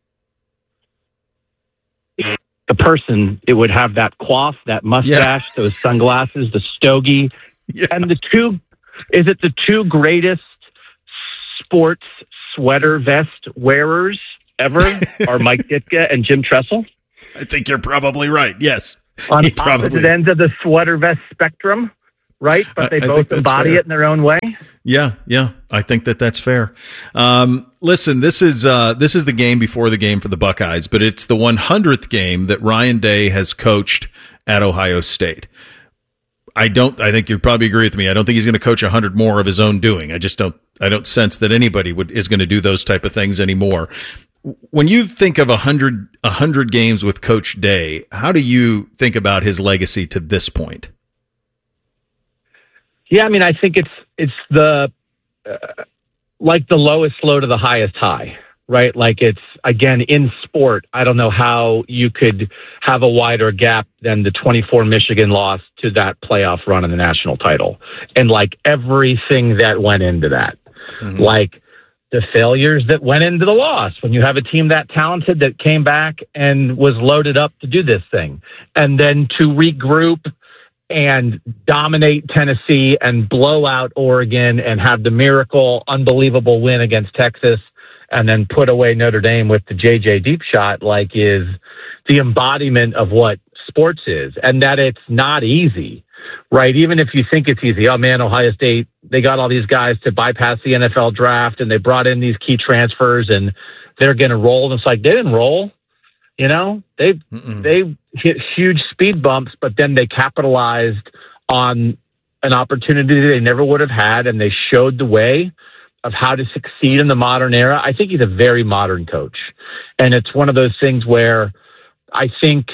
Speaker 25: The person, it would have that coif, that mustache, those sunglasses, the stogie, and the two. Is it the two greatest sports sweater vest wearers ever are Mike Ditka and Jim Tressel?
Speaker 12: I think you're probably right. Yes,
Speaker 25: on
Speaker 12: He probably
Speaker 25: opposite
Speaker 12: is.
Speaker 25: ends of the sweater vest spectrum, right? But they
Speaker 12: I- I
Speaker 25: both
Speaker 12: think that's
Speaker 25: embody
Speaker 12: fair.
Speaker 25: it in their own way.
Speaker 12: Yeah, yeah, I think that that's fair. Um, listen, this is uh, this is the game before the game for the Buckeyes, but it's the one hundredth game that Ryan Day has coached at Ohio State. I don't. I think you'd probably agree with me. I don't think he's going to coach a hundred more of his own doing. I just don't. I don't sense that anybody would is going to do those type of things anymore. When you think of a hundred a hundred games with Coach Day, how do you think about his legacy to this point?
Speaker 25: Yeah, I mean, I think it's it's the uh, like the lowest low to the highest high, right? Like it's again in sport. I don't know how you could have a wider gap than the twenty-four Michigan loss to that playoff run in the national title, and like everything that went into that,
Speaker 1: Mhm.
Speaker 25: like the failures that went into the loss when you have a team that talented that came back and was loaded up to do this thing, and then to regroup and dominate Tennessee and blow out Oregon and have the miracle, unbelievable win against Texas and then put away Notre Dame with the J J deep shot, like is the embodiment of what sports is, and that it's not easy, right? Even if you think it's easy, oh man, Ohio State, they got all these guys to bypass the N F L draft and they brought in these key transfers and they're going to roll. And it's like, they didn't roll. You know, they they hit huge speed bumps, but then they capitalized on an opportunity they never would have had, and they showed the way of how to succeed in the modern era. I think he's a very modern coach, and it's one of those things where I think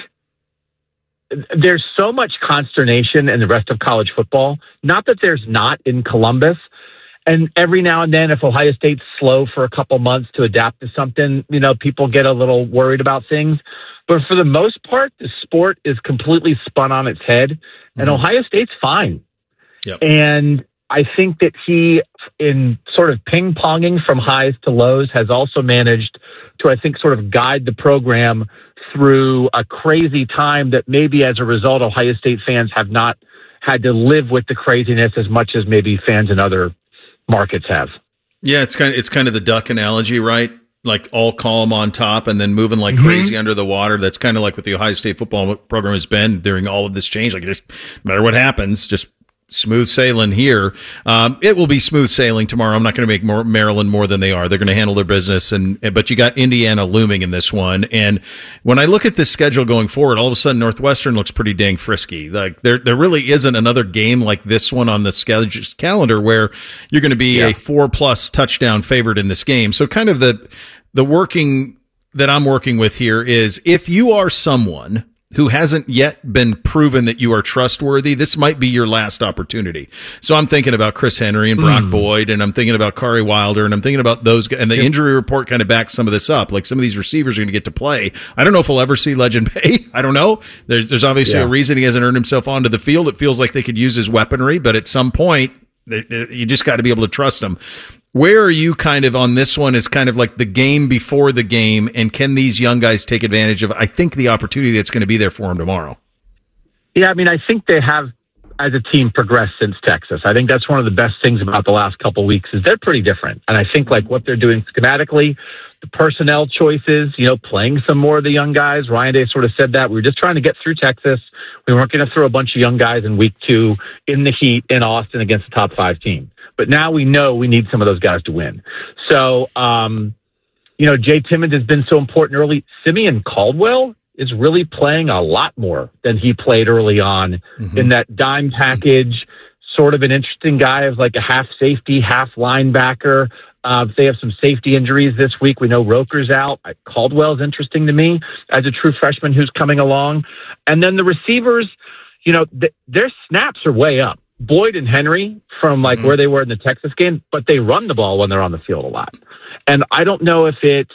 Speaker 25: there's so much consternation in the rest of college football. Not that there's not in Columbus. And every now and then, if Ohio State's slow for a couple months to adapt to something, you know, people get a little worried about things. But for the most part, the sport is completely spun on its head, and Ohio State's fine.
Speaker 12: Yep.
Speaker 25: And I think that he, in sort of ping-ponging from highs to lows, has also managed to, I think, sort of guide the program through a crazy time that maybe as a result, Ohio State fans have not had to live with the craziness as much as maybe fans in other markets have.
Speaker 12: Yeah, it's kind of it's kind of the duck analogy, right? Like all calm on top and then moving like
Speaker 25: Mhm.
Speaker 12: crazy under the water. That's kind of like what the Ohio State football program has been during all of this change. Like, just no matter what happens, just smooth sailing here. Um, it will be smooth sailing tomorrow. I'm not going to make more Maryland more than they are. They're going to handle their business. And but you got Indiana looming in this one. And when I look at this schedule going forward, all of a sudden Northwestern looks pretty dang frisky. Like there, there really isn't another game like this one on the schedule calendar where you're going to be
Speaker 1: Yeah.
Speaker 12: a four plus touchdown favorite in this game. So kind of the the working that I'm working with here is if you are someone who hasn't yet been proven that you are trustworthy, this might be your last opportunity. So I'm thinking about Chris Henry and Brock
Speaker 1: Mm.
Speaker 12: Boyd, and I'm thinking about Kari Wilder, and I'm thinking about those guys. And the injury report kind of backs some of this up. Like some of these receivers are going to get to play. I don't know if we'll ever see Legend Bay. I don't know. There's, there's obviously
Speaker 1: Yeah.
Speaker 12: a reason he hasn't earned himself onto the field. It feels like they could use his weaponry, but at some point, they, they, you just got to be able to trust him. Where are you kind of on this one is kind of like the game before the game, and can these young guys take advantage of, I think, the opportunity that's going to be there for them tomorrow?
Speaker 25: Yeah, I mean, I think they have, as a team, progressed since Texas. I think that's one of the best things about the last couple of weeks is they're pretty different. And I think like what they're doing schematically, the personnel choices, you know, playing some more of the young guys. Ryan Day sort of said that. We were just trying to get through Texas. We weren't going to throw a bunch of young guys in week two in the heat in Austin against a top five team. But now we know we need some of those guys to win. So, um, you know, Jay Timmons has been so important early. Simeon Caldwell is really playing a lot more than he played early on
Speaker 1: Mhm.
Speaker 25: in that dime package, sort of an interesting guy as like a half safety, half linebacker. Uh, if they have some safety injuries this week, we know Roker's out. Caldwell's interesting to me as a true freshman who's coming along. And then the receivers, you know, th- their snaps are way up. Boyd and Henry from like where they were in the Texas game, but they run the ball when they're on the field a lot. And I don't know if it's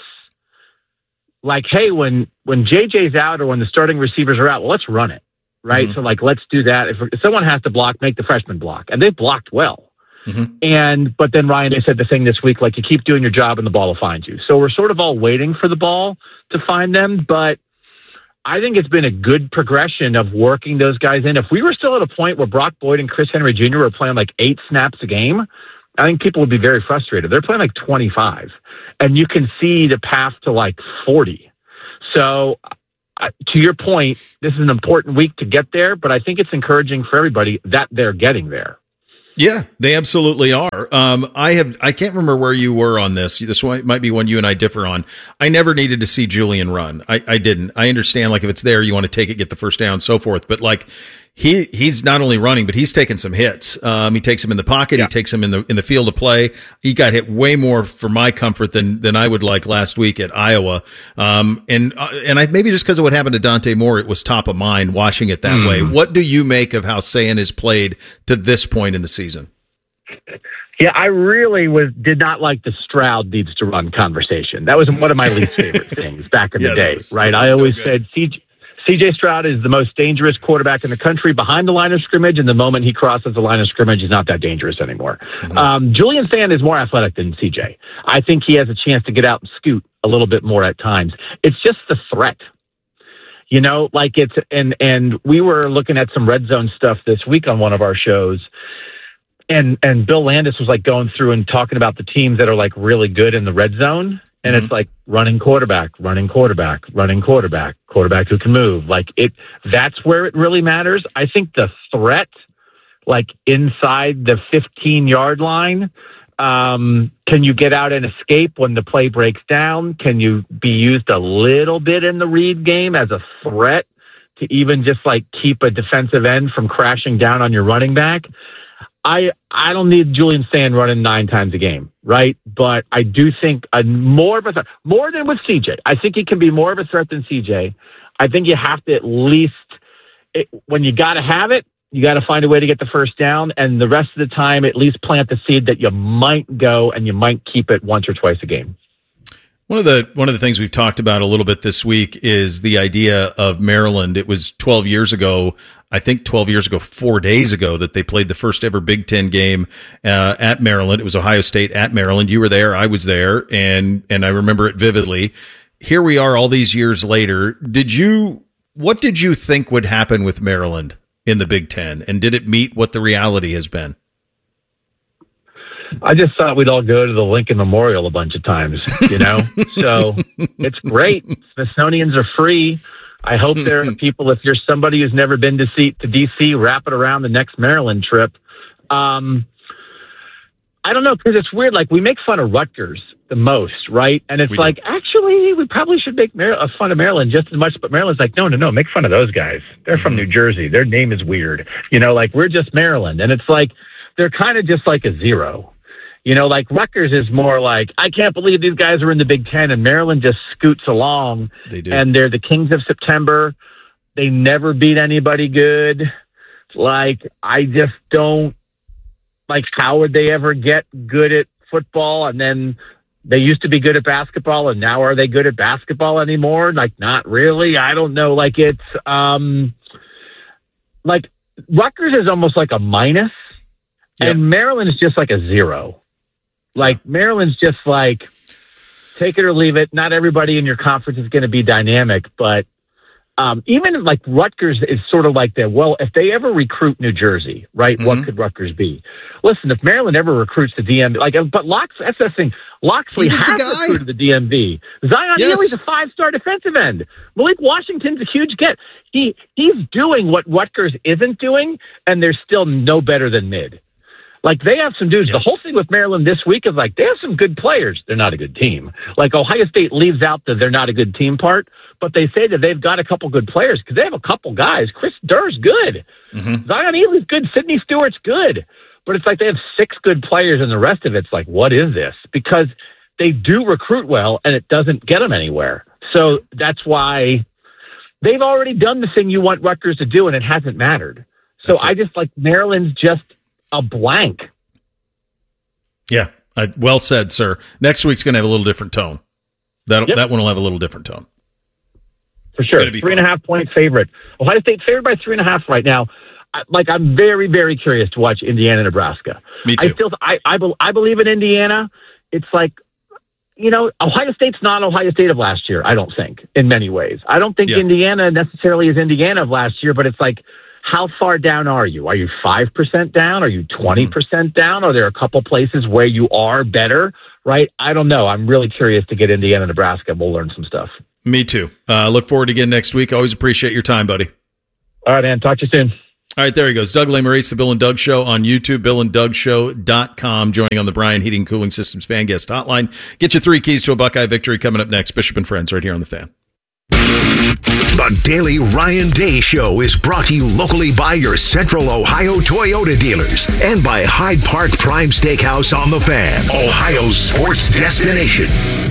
Speaker 25: like, hey, when, when J J's out or when the starting receivers are out, well, let's run it. Right.
Speaker 1: Mhm.
Speaker 25: So like, let's do that. If, if someone has to block, make the freshman block, and they blocked well. Mm-hmm. And but then Ryan Day said the thing this week, like you keep doing your job and the ball will find you. So we're sort of all waiting for the ball to find them, but I think it's been a good progression of working those guys in. If we were still at a point where Brock Boyd and Chris Henry Junior were playing like eight snaps a game, I think people would be very frustrated. They're playing like twenty-five, and you can see the path to like forty. So uh, to your point, this is an important week to get there, but I think it's encouraging for everybody that they're getting there.
Speaker 12: Yeah, they absolutely are. Um, I have, I can't remember where you were on this. This one might be one you and I differ on. I never needed to see Julian run. I, I didn't. I understand, like, if it's there, you want to take it, get the first down, so forth. But like, he he's not only running, but he's taking some hits. Um, he takes him in the pocket. Yeah. He takes him in the in the field of play. He got hit way more for my comfort than than I would like last week at Iowa. Um, and uh, and I maybe just because of what happened to Dante Moore, it was top of mind watching it that mm. way. What do you make of how Sayin has played to this point in the season?
Speaker 25: Yeah, I really was did not like the Stroud needs to run conversation. That was one of my least favorite things back in yeah, the day, was, right? I always no said C J C J Stroud is the most dangerous quarterback in the country behind the line of scrimmage, and the moment he crosses the line of scrimmage, he's not that dangerous anymore. Mm-hmm. Um, Julian Sayin is more athletic than C J. I think he has a chance to get out and scoot a little bit more at times. It's just the threat. You know, like it's, and, and we were looking at some red zone stuff this week on one of our shows, and, and Bill Landis was like going through and talking about the teams that are like really good in the red zone. And mm-hmm. it's like running quarterback, running quarterback, running quarterback, quarterback who can move. Like it, that's where it really matters. I think the threat, like inside the fifteen yard line, um, can you get out and escape when the play breaks down? Can you be used a little bit in the read game as a threat to even just like keep a defensive end from crashing down on your running back? I I don't need Julian Sayin running nine times a game, right? But I do think a more of a threat, more than with C J. I think he can be more of a threat than C J. I think you have to at least, it, when you got to have it, you got to find a way to get the first down, and the rest of the time, at least plant the seed that you might go and you might keep it once or twice a game.
Speaker 12: One of the one of the things we've talked about a little bit this week is the idea of Maryland. It was twelve years ago, I think twelve years ago, four days ago, that they played the first ever Big Ten game uh, at Maryland. It was Ohio State at Maryland. You were there, I was there, and and I remember it vividly. Here we are, all these years later. Did you? What did you think would happen with Maryland in the Big Ten, and did it meet what the reality has been?
Speaker 25: I just thought we'd all go to the Lincoln Memorial a bunch of times, you know? So it's great. Smithsonian's are free. I hope there are people, if you're somebody who's never been to see to D C, wrap it around the next Maryland trip. Um, I don't know, because it's weird. Like, we make fun of Rutgers the most, right? And it's we like, do. actually, we probably should make Mar- fun of Maryland just as much. But Maryland's like, no, no, no, make fun of those guys. They're mm-hmm. from New Jersey. Their name is weird. You know, like, we're just Maryland. And it's like, they're kind of just like a zero. You know, like Rutgers is more like, I can't believe these guys are in the Big Ten, and Maryland just scoots along.
Speaker 12: They do.
Speaker 25: And they're the kings of September. They never beat anybody good. Like, I just don't, like, how would they ever get good at football? And then they used to be good at basketball, and now are they good at basketball anymore? Like, not really. I don't know. Like, it's, um, like, Rutgers is almost like a minus, yep. and Maryland is just like a zero. Like, Maryland's just like, take it or leave it. Not everybody in your conference is going to be dynamic, but um, even like Rutgers is sort of like that. Well, if they ever recruit New Jersey, right, mm-hmm. what could Rutgers be? Listen, if Maryland ever recruits the D M V, like, but Lox, that's the thing. Loxley has recruited the D M V. Zion yes. Neely's a five-star defensive end. Malik Washington's a huge get. He he's doing what Rutgers isn't doing, and they're still no better than mid. Like, they have some dudes. Yeah. The whole thing with Maryland this week is like, they have some good players. They're not a good team. Like, Ohio State leaves out the they're not a good team part, but they say that they've got a couple good players because they have a couple guys. Chris Durr's good. Mm-hmm. Zion Neely's good. Sidney Stewart's good. But it's like they have six good players, and the rest of it's like, what is this? Because they do recruit well, and it doesn't get them anywhere. So that's why they've already done the thing you want Rutgers to do, and it hasn't mattered. So I just like Maryland's just a blank.
Speaker 12: Yeah, I, well said, sir. Next week's going to have a little different tone. That yep. that one will have a little different tone.
Speaker 25: For sure. Three fun. and a half point favorite. Ohio State favored by three and a half right now. I, like I'm very, very curious to watch Indiana, Nebraska.
Speaker 12: Me too.
Speaker 25: I still, I, I, be, I believe in Indiana. It's like, you know, Ohio State's not Ohio State of last year. I don't think in many ways. I don't think
Speaker 12: Yeah.
Speaker 25: Indiana necessarily is Indiana of last year, but it's like, how far down are you? Are you five percent down? Are you twenty percent down? Are there a couple places where you are better? Right? I don't know. I'm really curious to get Indiana, Nebraska. We'll learn some stuff.
Speaker 12: Me too. Uh, look forward to again next week. Always appreciate your time, buddy.
Speaker 25: All right, man. Talk to you soon.
Speaker 12: All right, there he goes. Doug Lesmerises, the Bill and Doug Show on YouTube, bill and doug show dot com, joining on the Brian Heating Cooling Systems Fan Guest Hotline. Get your three keys to a Buckeye victory coming up next. Bishop and Friends right here on the Fan.
Speaker 5: The Daily Ryan Day Show is brought to you locally by your Central Ohio Toyota dealers and by Hyde Park Prime Steakhouse on the Fan, Ohio's sports destination.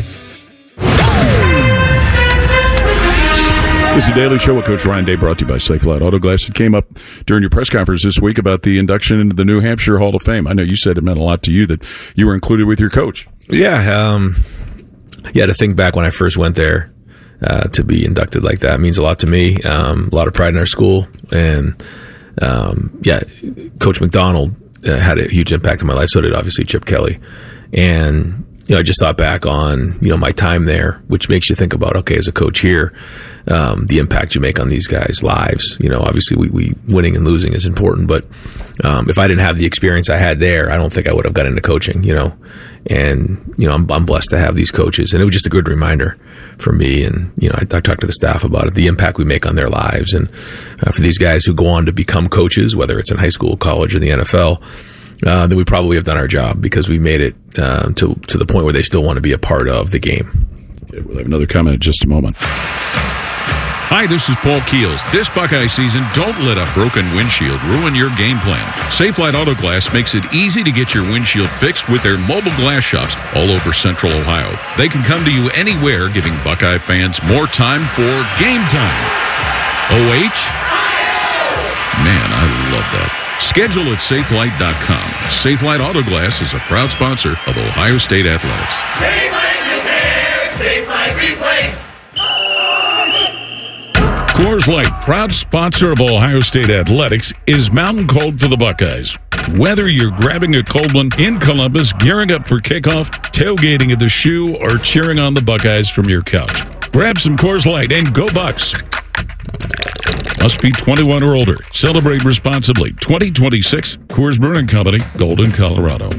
Speaker 1: This is the Daily Show with Coach Ryan Day, brought to you by Safelite Auto Glass. It came up during your press conference this week about the induction into the New Hampshire Hall of Fame. I know you said it meant a lot to you that you were included with your coach.
Speaker 22: Yeah, um, yeah. To think back when I first went there, uh, to be inducted like that means a lot to me. Um, a lot of pride in our school, and um, yeah, Coach McDonald uh, had a huge impact on my life. So did obviously Chip Kelly, and you know, I just thought back on you know my time there, which makes you think about okay, as a coach here, um, the impact you make on these guys' lives. You know, obviously we, we winning and losing is important, but um, if I didn't have the experience I had there, I don't think I would have got into coaching. You know, and you know I'm, I'm blessed to have these coaches, and it was just a good reminder for me. And you know, I, I talked to the staff about it, the impact we make on their lives, and uh, for these guys who go on to become coaches, whether it's in high school, college, or the N F L. Uh, then we probably have done our job because we made it uh, to to the point where they still want to be a part of the game.
Speaker 1: Okay, we'll have another comment in just a moment. Hi, this is Paul Keels. This Buckeye season, don't let a broken windshield ruin your game plan. Safelite Auto Glass makes it easy to get your windshield fixed with their mobile glass shops all over Central Ohio. They can come to you anywhere, giving Buckeye fans more time for game time. O H? Man, I love that. Schedule at safelite dot com. Safelite Auto Glass is a proud sponsor of Ohio State Athletics.
Speaker 6: Safelite Repair, Safelite Replace.
Speaker 1: Coors Light, proud sponsor of Ohio State Athletics, is mountain cold for the Buckeyes. Whether you're grabbing a cold one in Columbus, gearing up for kickoff, tailgating at the Shoe, or cheering on the Buckeyes from your couch, grab some Coors Light and go Bucks. Must be twenty-one or older. Celebrate responsibly. twenty twenty-six Coors Brewing Company, Golden, Colorado.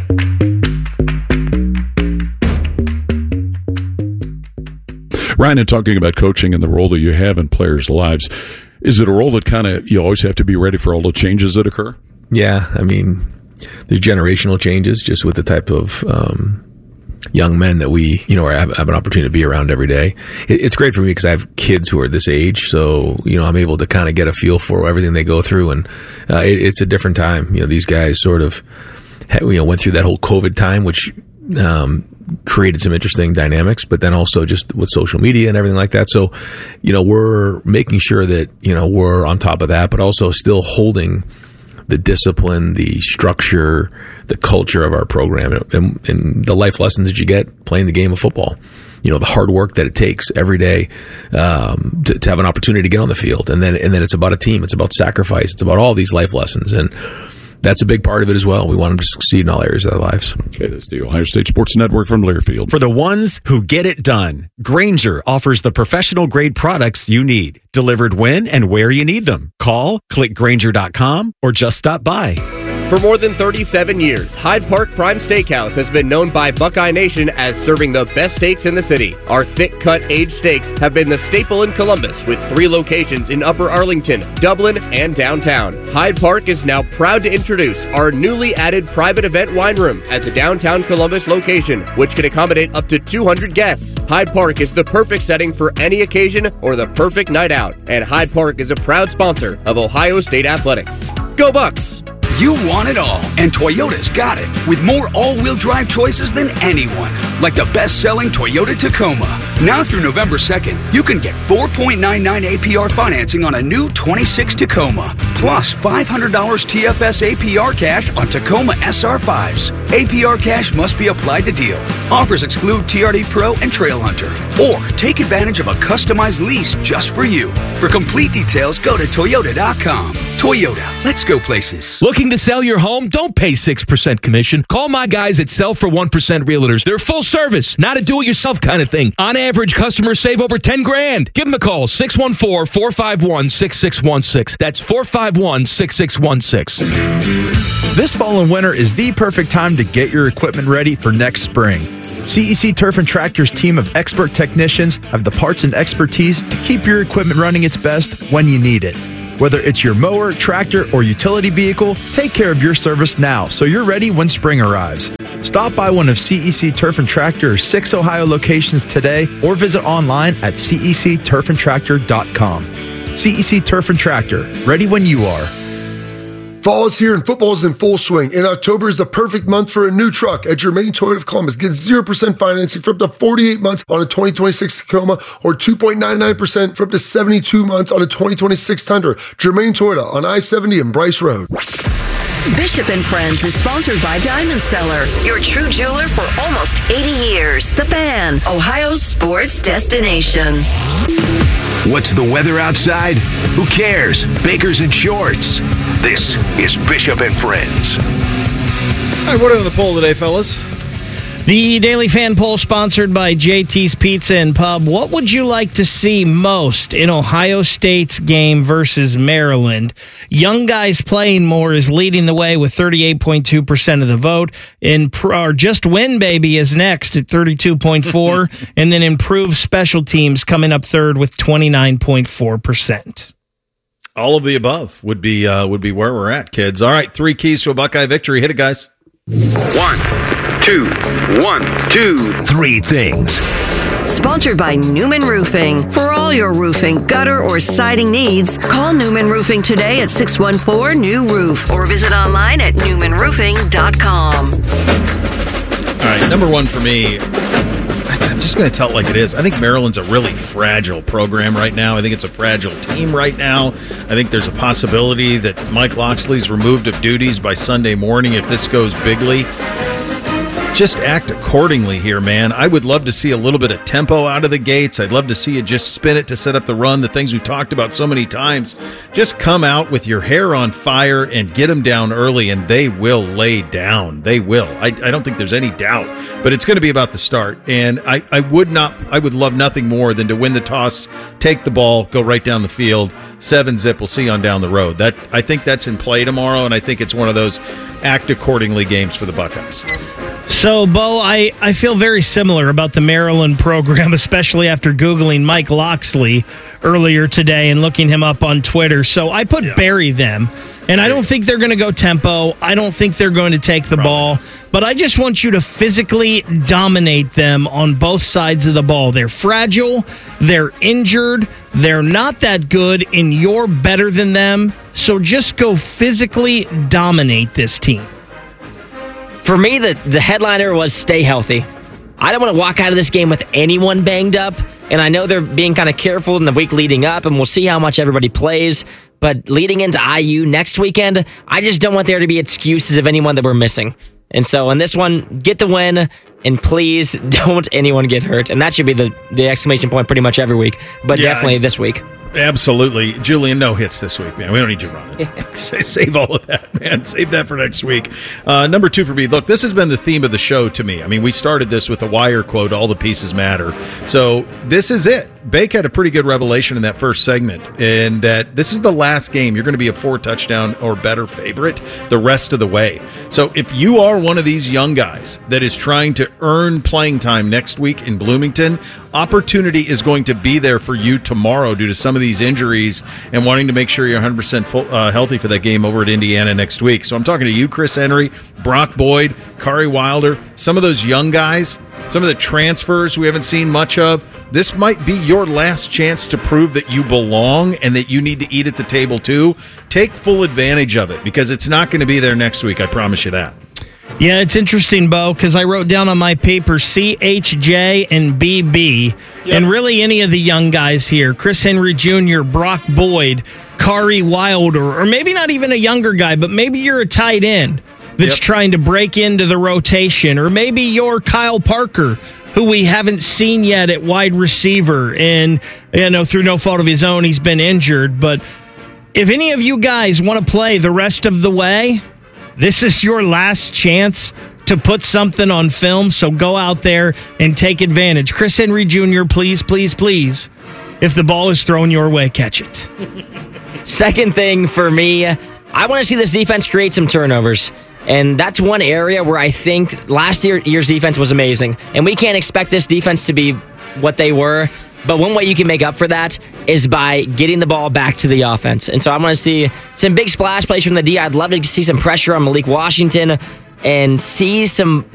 Speaker 1: Ryan, in talking about coaching and the role that you have in players' lives, is it a role that kind of you always have to be ready for all the changes that occur?
Speaker 22: Yeah, I mean, there's generational changes just with the type of um, young men that we, you know, have, have an opportunity to be around every day. It, it's great for me because I have kids who are this age, so you know I'm able to kind of get a feel for everything they go through, and uh, it, it's a different time. You know, these guys sort of, you know, went through that whole COVID time, which um, created some interesting dynamics, but then also just with social media and everything like that. So, you know, we're making sure that you know we're on top of that, but also still holding the discipline, the structure, the culture of our program, and, and the life lessons that you get playing the game of football. You know, the hard work that it takes every day um, to, to have an opportunity to get on the field. And then and then it's about a team. It's about sacrifice. It's about all these life lessons. And that's a big part of it as well. We want them to succeed in all areas of their lives.
Speaker 1: Okay, that's the Ohio State Sports Network from Learfield.
Speaker 21: For the ones who get it done, Grainger offers the professional-grade products you need, delivered when and where you need them. Call, click Grainger dot com, or just stop by.
Speaker 8: For more than thirty-seven years, Hyde Park Prime Steakhouse has been known by Buckeye Nation as serving the best steaks in the city. Our thick-cut aged steaks have been the staple in Columbus, with three locations in Upper Arlington, Dublin, and downtown. Hyde Park is now proud to introduce our newly added private event wine room at the downtown Columbus location, which can accommodate up to two hundred guests. Hyde Park is the perfect setting for any occasion or the perfect night out, and Hyde Park is a proud sponsor of Ohio State Athletics. Go Bucks!
Speaker 10: You want it all, and Toyota's got it, with more all-wheel drive choices than anyone, like the best-selling Toyota Tacoma. Now through November second, you can get four point nine nine A P R financing on a new twenty-six Tacoma, plus five hundred dollars T F S A P R cash on Tacoma S R fives. A P R cash must be applied to deal. Offers exclude T R D Pro and Trail Hunter. Or take advantage of a customized lease just for you. For complete details, go to Toyota dot com. Toyota, let's go places.
Speaker 6: Looking to sell your home? Don't pay six percent commission. Call my guys at Sell for one percent Realtors. They're full service, not a do-it-yourself kind of thing. On average, customers save over ten grand. Give them a call, six one four, four five one, six six one six. That's four five one, six six one six.
Speaker 9: This fall and winter is the perfect time to get your equipment ready for next spring. C E C Turf and Tractor's team of expert technicians have the parts and expertise to keep your equipment running its best when you need it. Whether it's your mower, tractor, or utility vehicle, take care of your service now so you're ready when spring arrives. Stop by one of C E C Turf and Tractor's six Ohio locations today or visit online at C E C turf and tractor dot com. C E C Turf and Tractor, ready when you are.
Speaker 11: Fall is here and football is in full swing, and October is the perfect month for a new truck at Germain Toyota of Columbus. Get zero percent financing for up to forty-eight months on a twenty twenty-six Tacoma or two point nine nine percent for up to seventy-two months on a twenty twenty-six Tundra. Germain Toyota on I seventy and Bryce Road.
Speaker 13: Bishop and Friends is sponsored by Diamond Seller, your true jeweler for almost eighty years. The Fan, Ohio's sports destination.
Speaker 5: What's the weather outside? Who cares? Baker's in shorts. This is Bishop and Friends.
Speaker 12: All right, what are the poll today, fellas?
Speaker 14: The Daily Fan Poll sponsored by J T's Pizza and Pub. What would you like to see most in Ohio State's game versus Maryland? Young guys playing more is leading the way with thirty-eight point two percent of the vote. In or Just Win Baby is next at thirty-two point four, and then Improved Special Teams coming up third with twenty-nine point four percent.
Speaker 12: All of the above would be uh, would be where we're at, kids. All right, three keys to a Buckeye victory. Hit it, guys.
Speaker 5: One, two, one, two, three things.
Speaker 13: Sponsored by Newman Roofing. For all your roofing, gutter, or siding needs, call Newman Roofing today at six one four, N E W roof or visit online at newman roofing dot com.
Speaker 12: All right, number one for me, I'm just going to tell it like it is. I think Maryland's a really fragile program right now. I think it's a fragile team right now. I think there's a possibility that Mike Loxley's removed of duties by Sunday morning if this goes bigly. Just act accordingly here, man. I would love to see a little bit of tempo out of the gates. I'd love to see you just spin it to set up the run, the things we've talked about so many times. Just come out with your hair on fire and get them down early, and they will lay down. They will. I, I don't think there's any doubt, but it's going to be about the start. And I, I would not, I would love nothing more than to win the toss, take the ball, go right down the field, seven zip. We'll see you on down the road. That I think that's in play tomorrow, and I think it's one of those act accordingly games for the Buckeyes.
Speaker 14: So, Bo, I, I feel very similar about the Maryland program, especially after Googling Mike Loxley earlier today and looking him up on Twitter. So I put yeah. bury them, and I don't think they're going to go tempo. I don't think they're going to take the Probably. ball. But I just want you to physically dominate them on both sides of the ball. They're fragile. They're injured. They're not that good, and you're better than them. So just go physically dominate this team.
Speaker 15: For me, the, the headliner was stay healthy. I don't want to walk out of this game with anyone banged up, and I know they're being kind of careful in the week leading up, and we'll see how much everybody plays. But leading into I U next weekend, I just don't want there to be excuses of anyone that we're missing. And so in this one, get the win, and please don't anyone get hurt. And that should be the, the exclamation point pretty much every week, but yeah, definitely this week.
Speaker 12: Absolutely. Julian, no hits this week, man. We don't need you running. Save all of that, man. Save that for next week. Uh, number two for me. Look, this has been the theme of the show to me. I mean, we started this with a Wire quote, all the pieces matter. So this is it. Bake had a pretty good revelation in that first segment, and that this is the last game. You're going to be a four touchdown or better favorite the rest of the way. So if you are one of these young guys that is trying to earn playing time next week in Bloomington, opportunity is going to be there for you tomorrow due to some of these injuries and wanting to make sure you're one hundred percent full, uh, healthy for that game over at Indiana next week. So I'm talking to you, Chris Henry, Brock Boyd, Kari Wilder, some of those young guys, some of the transfers we haven't seen much of. This might be your last chance to prove that you belong and that you need to eat at the table too. Take full advantage of it because it's not going to be there next week. I promise you that.
Speaker 14: Yeah, it's interesting, Bo, because I wrote down on my paper C H J and B B, yep. and really any of the young guys here, Chris Henry Junior, Brock Boyd, Kari Wilder, or maybe not even a younger guy, but maybe you're a tight end that's yep. trying to break into the rotation, or maybe you're Kyle Parker, who we haven't seen yet at wide receiver, and you know through no fault of his own, he's been injured, but If any of you guys want to play the rest of the way, this is your last chance to put something on film, so go out there and take advantage. Chris Henry Junior, please, please, please, if the ball is thrown your way, catch it.
Speaker 15: Second thing for me, I want to see this defense create some turnovers. And that's one area where I think last year, year's defense was amazing. And we can't expect this defense to be what they were. But one way you can make up for that is by getting the ball back to the offense. And so I want to see some big splash plays from the D. I'd love to see some pressure on Malik Washington and see some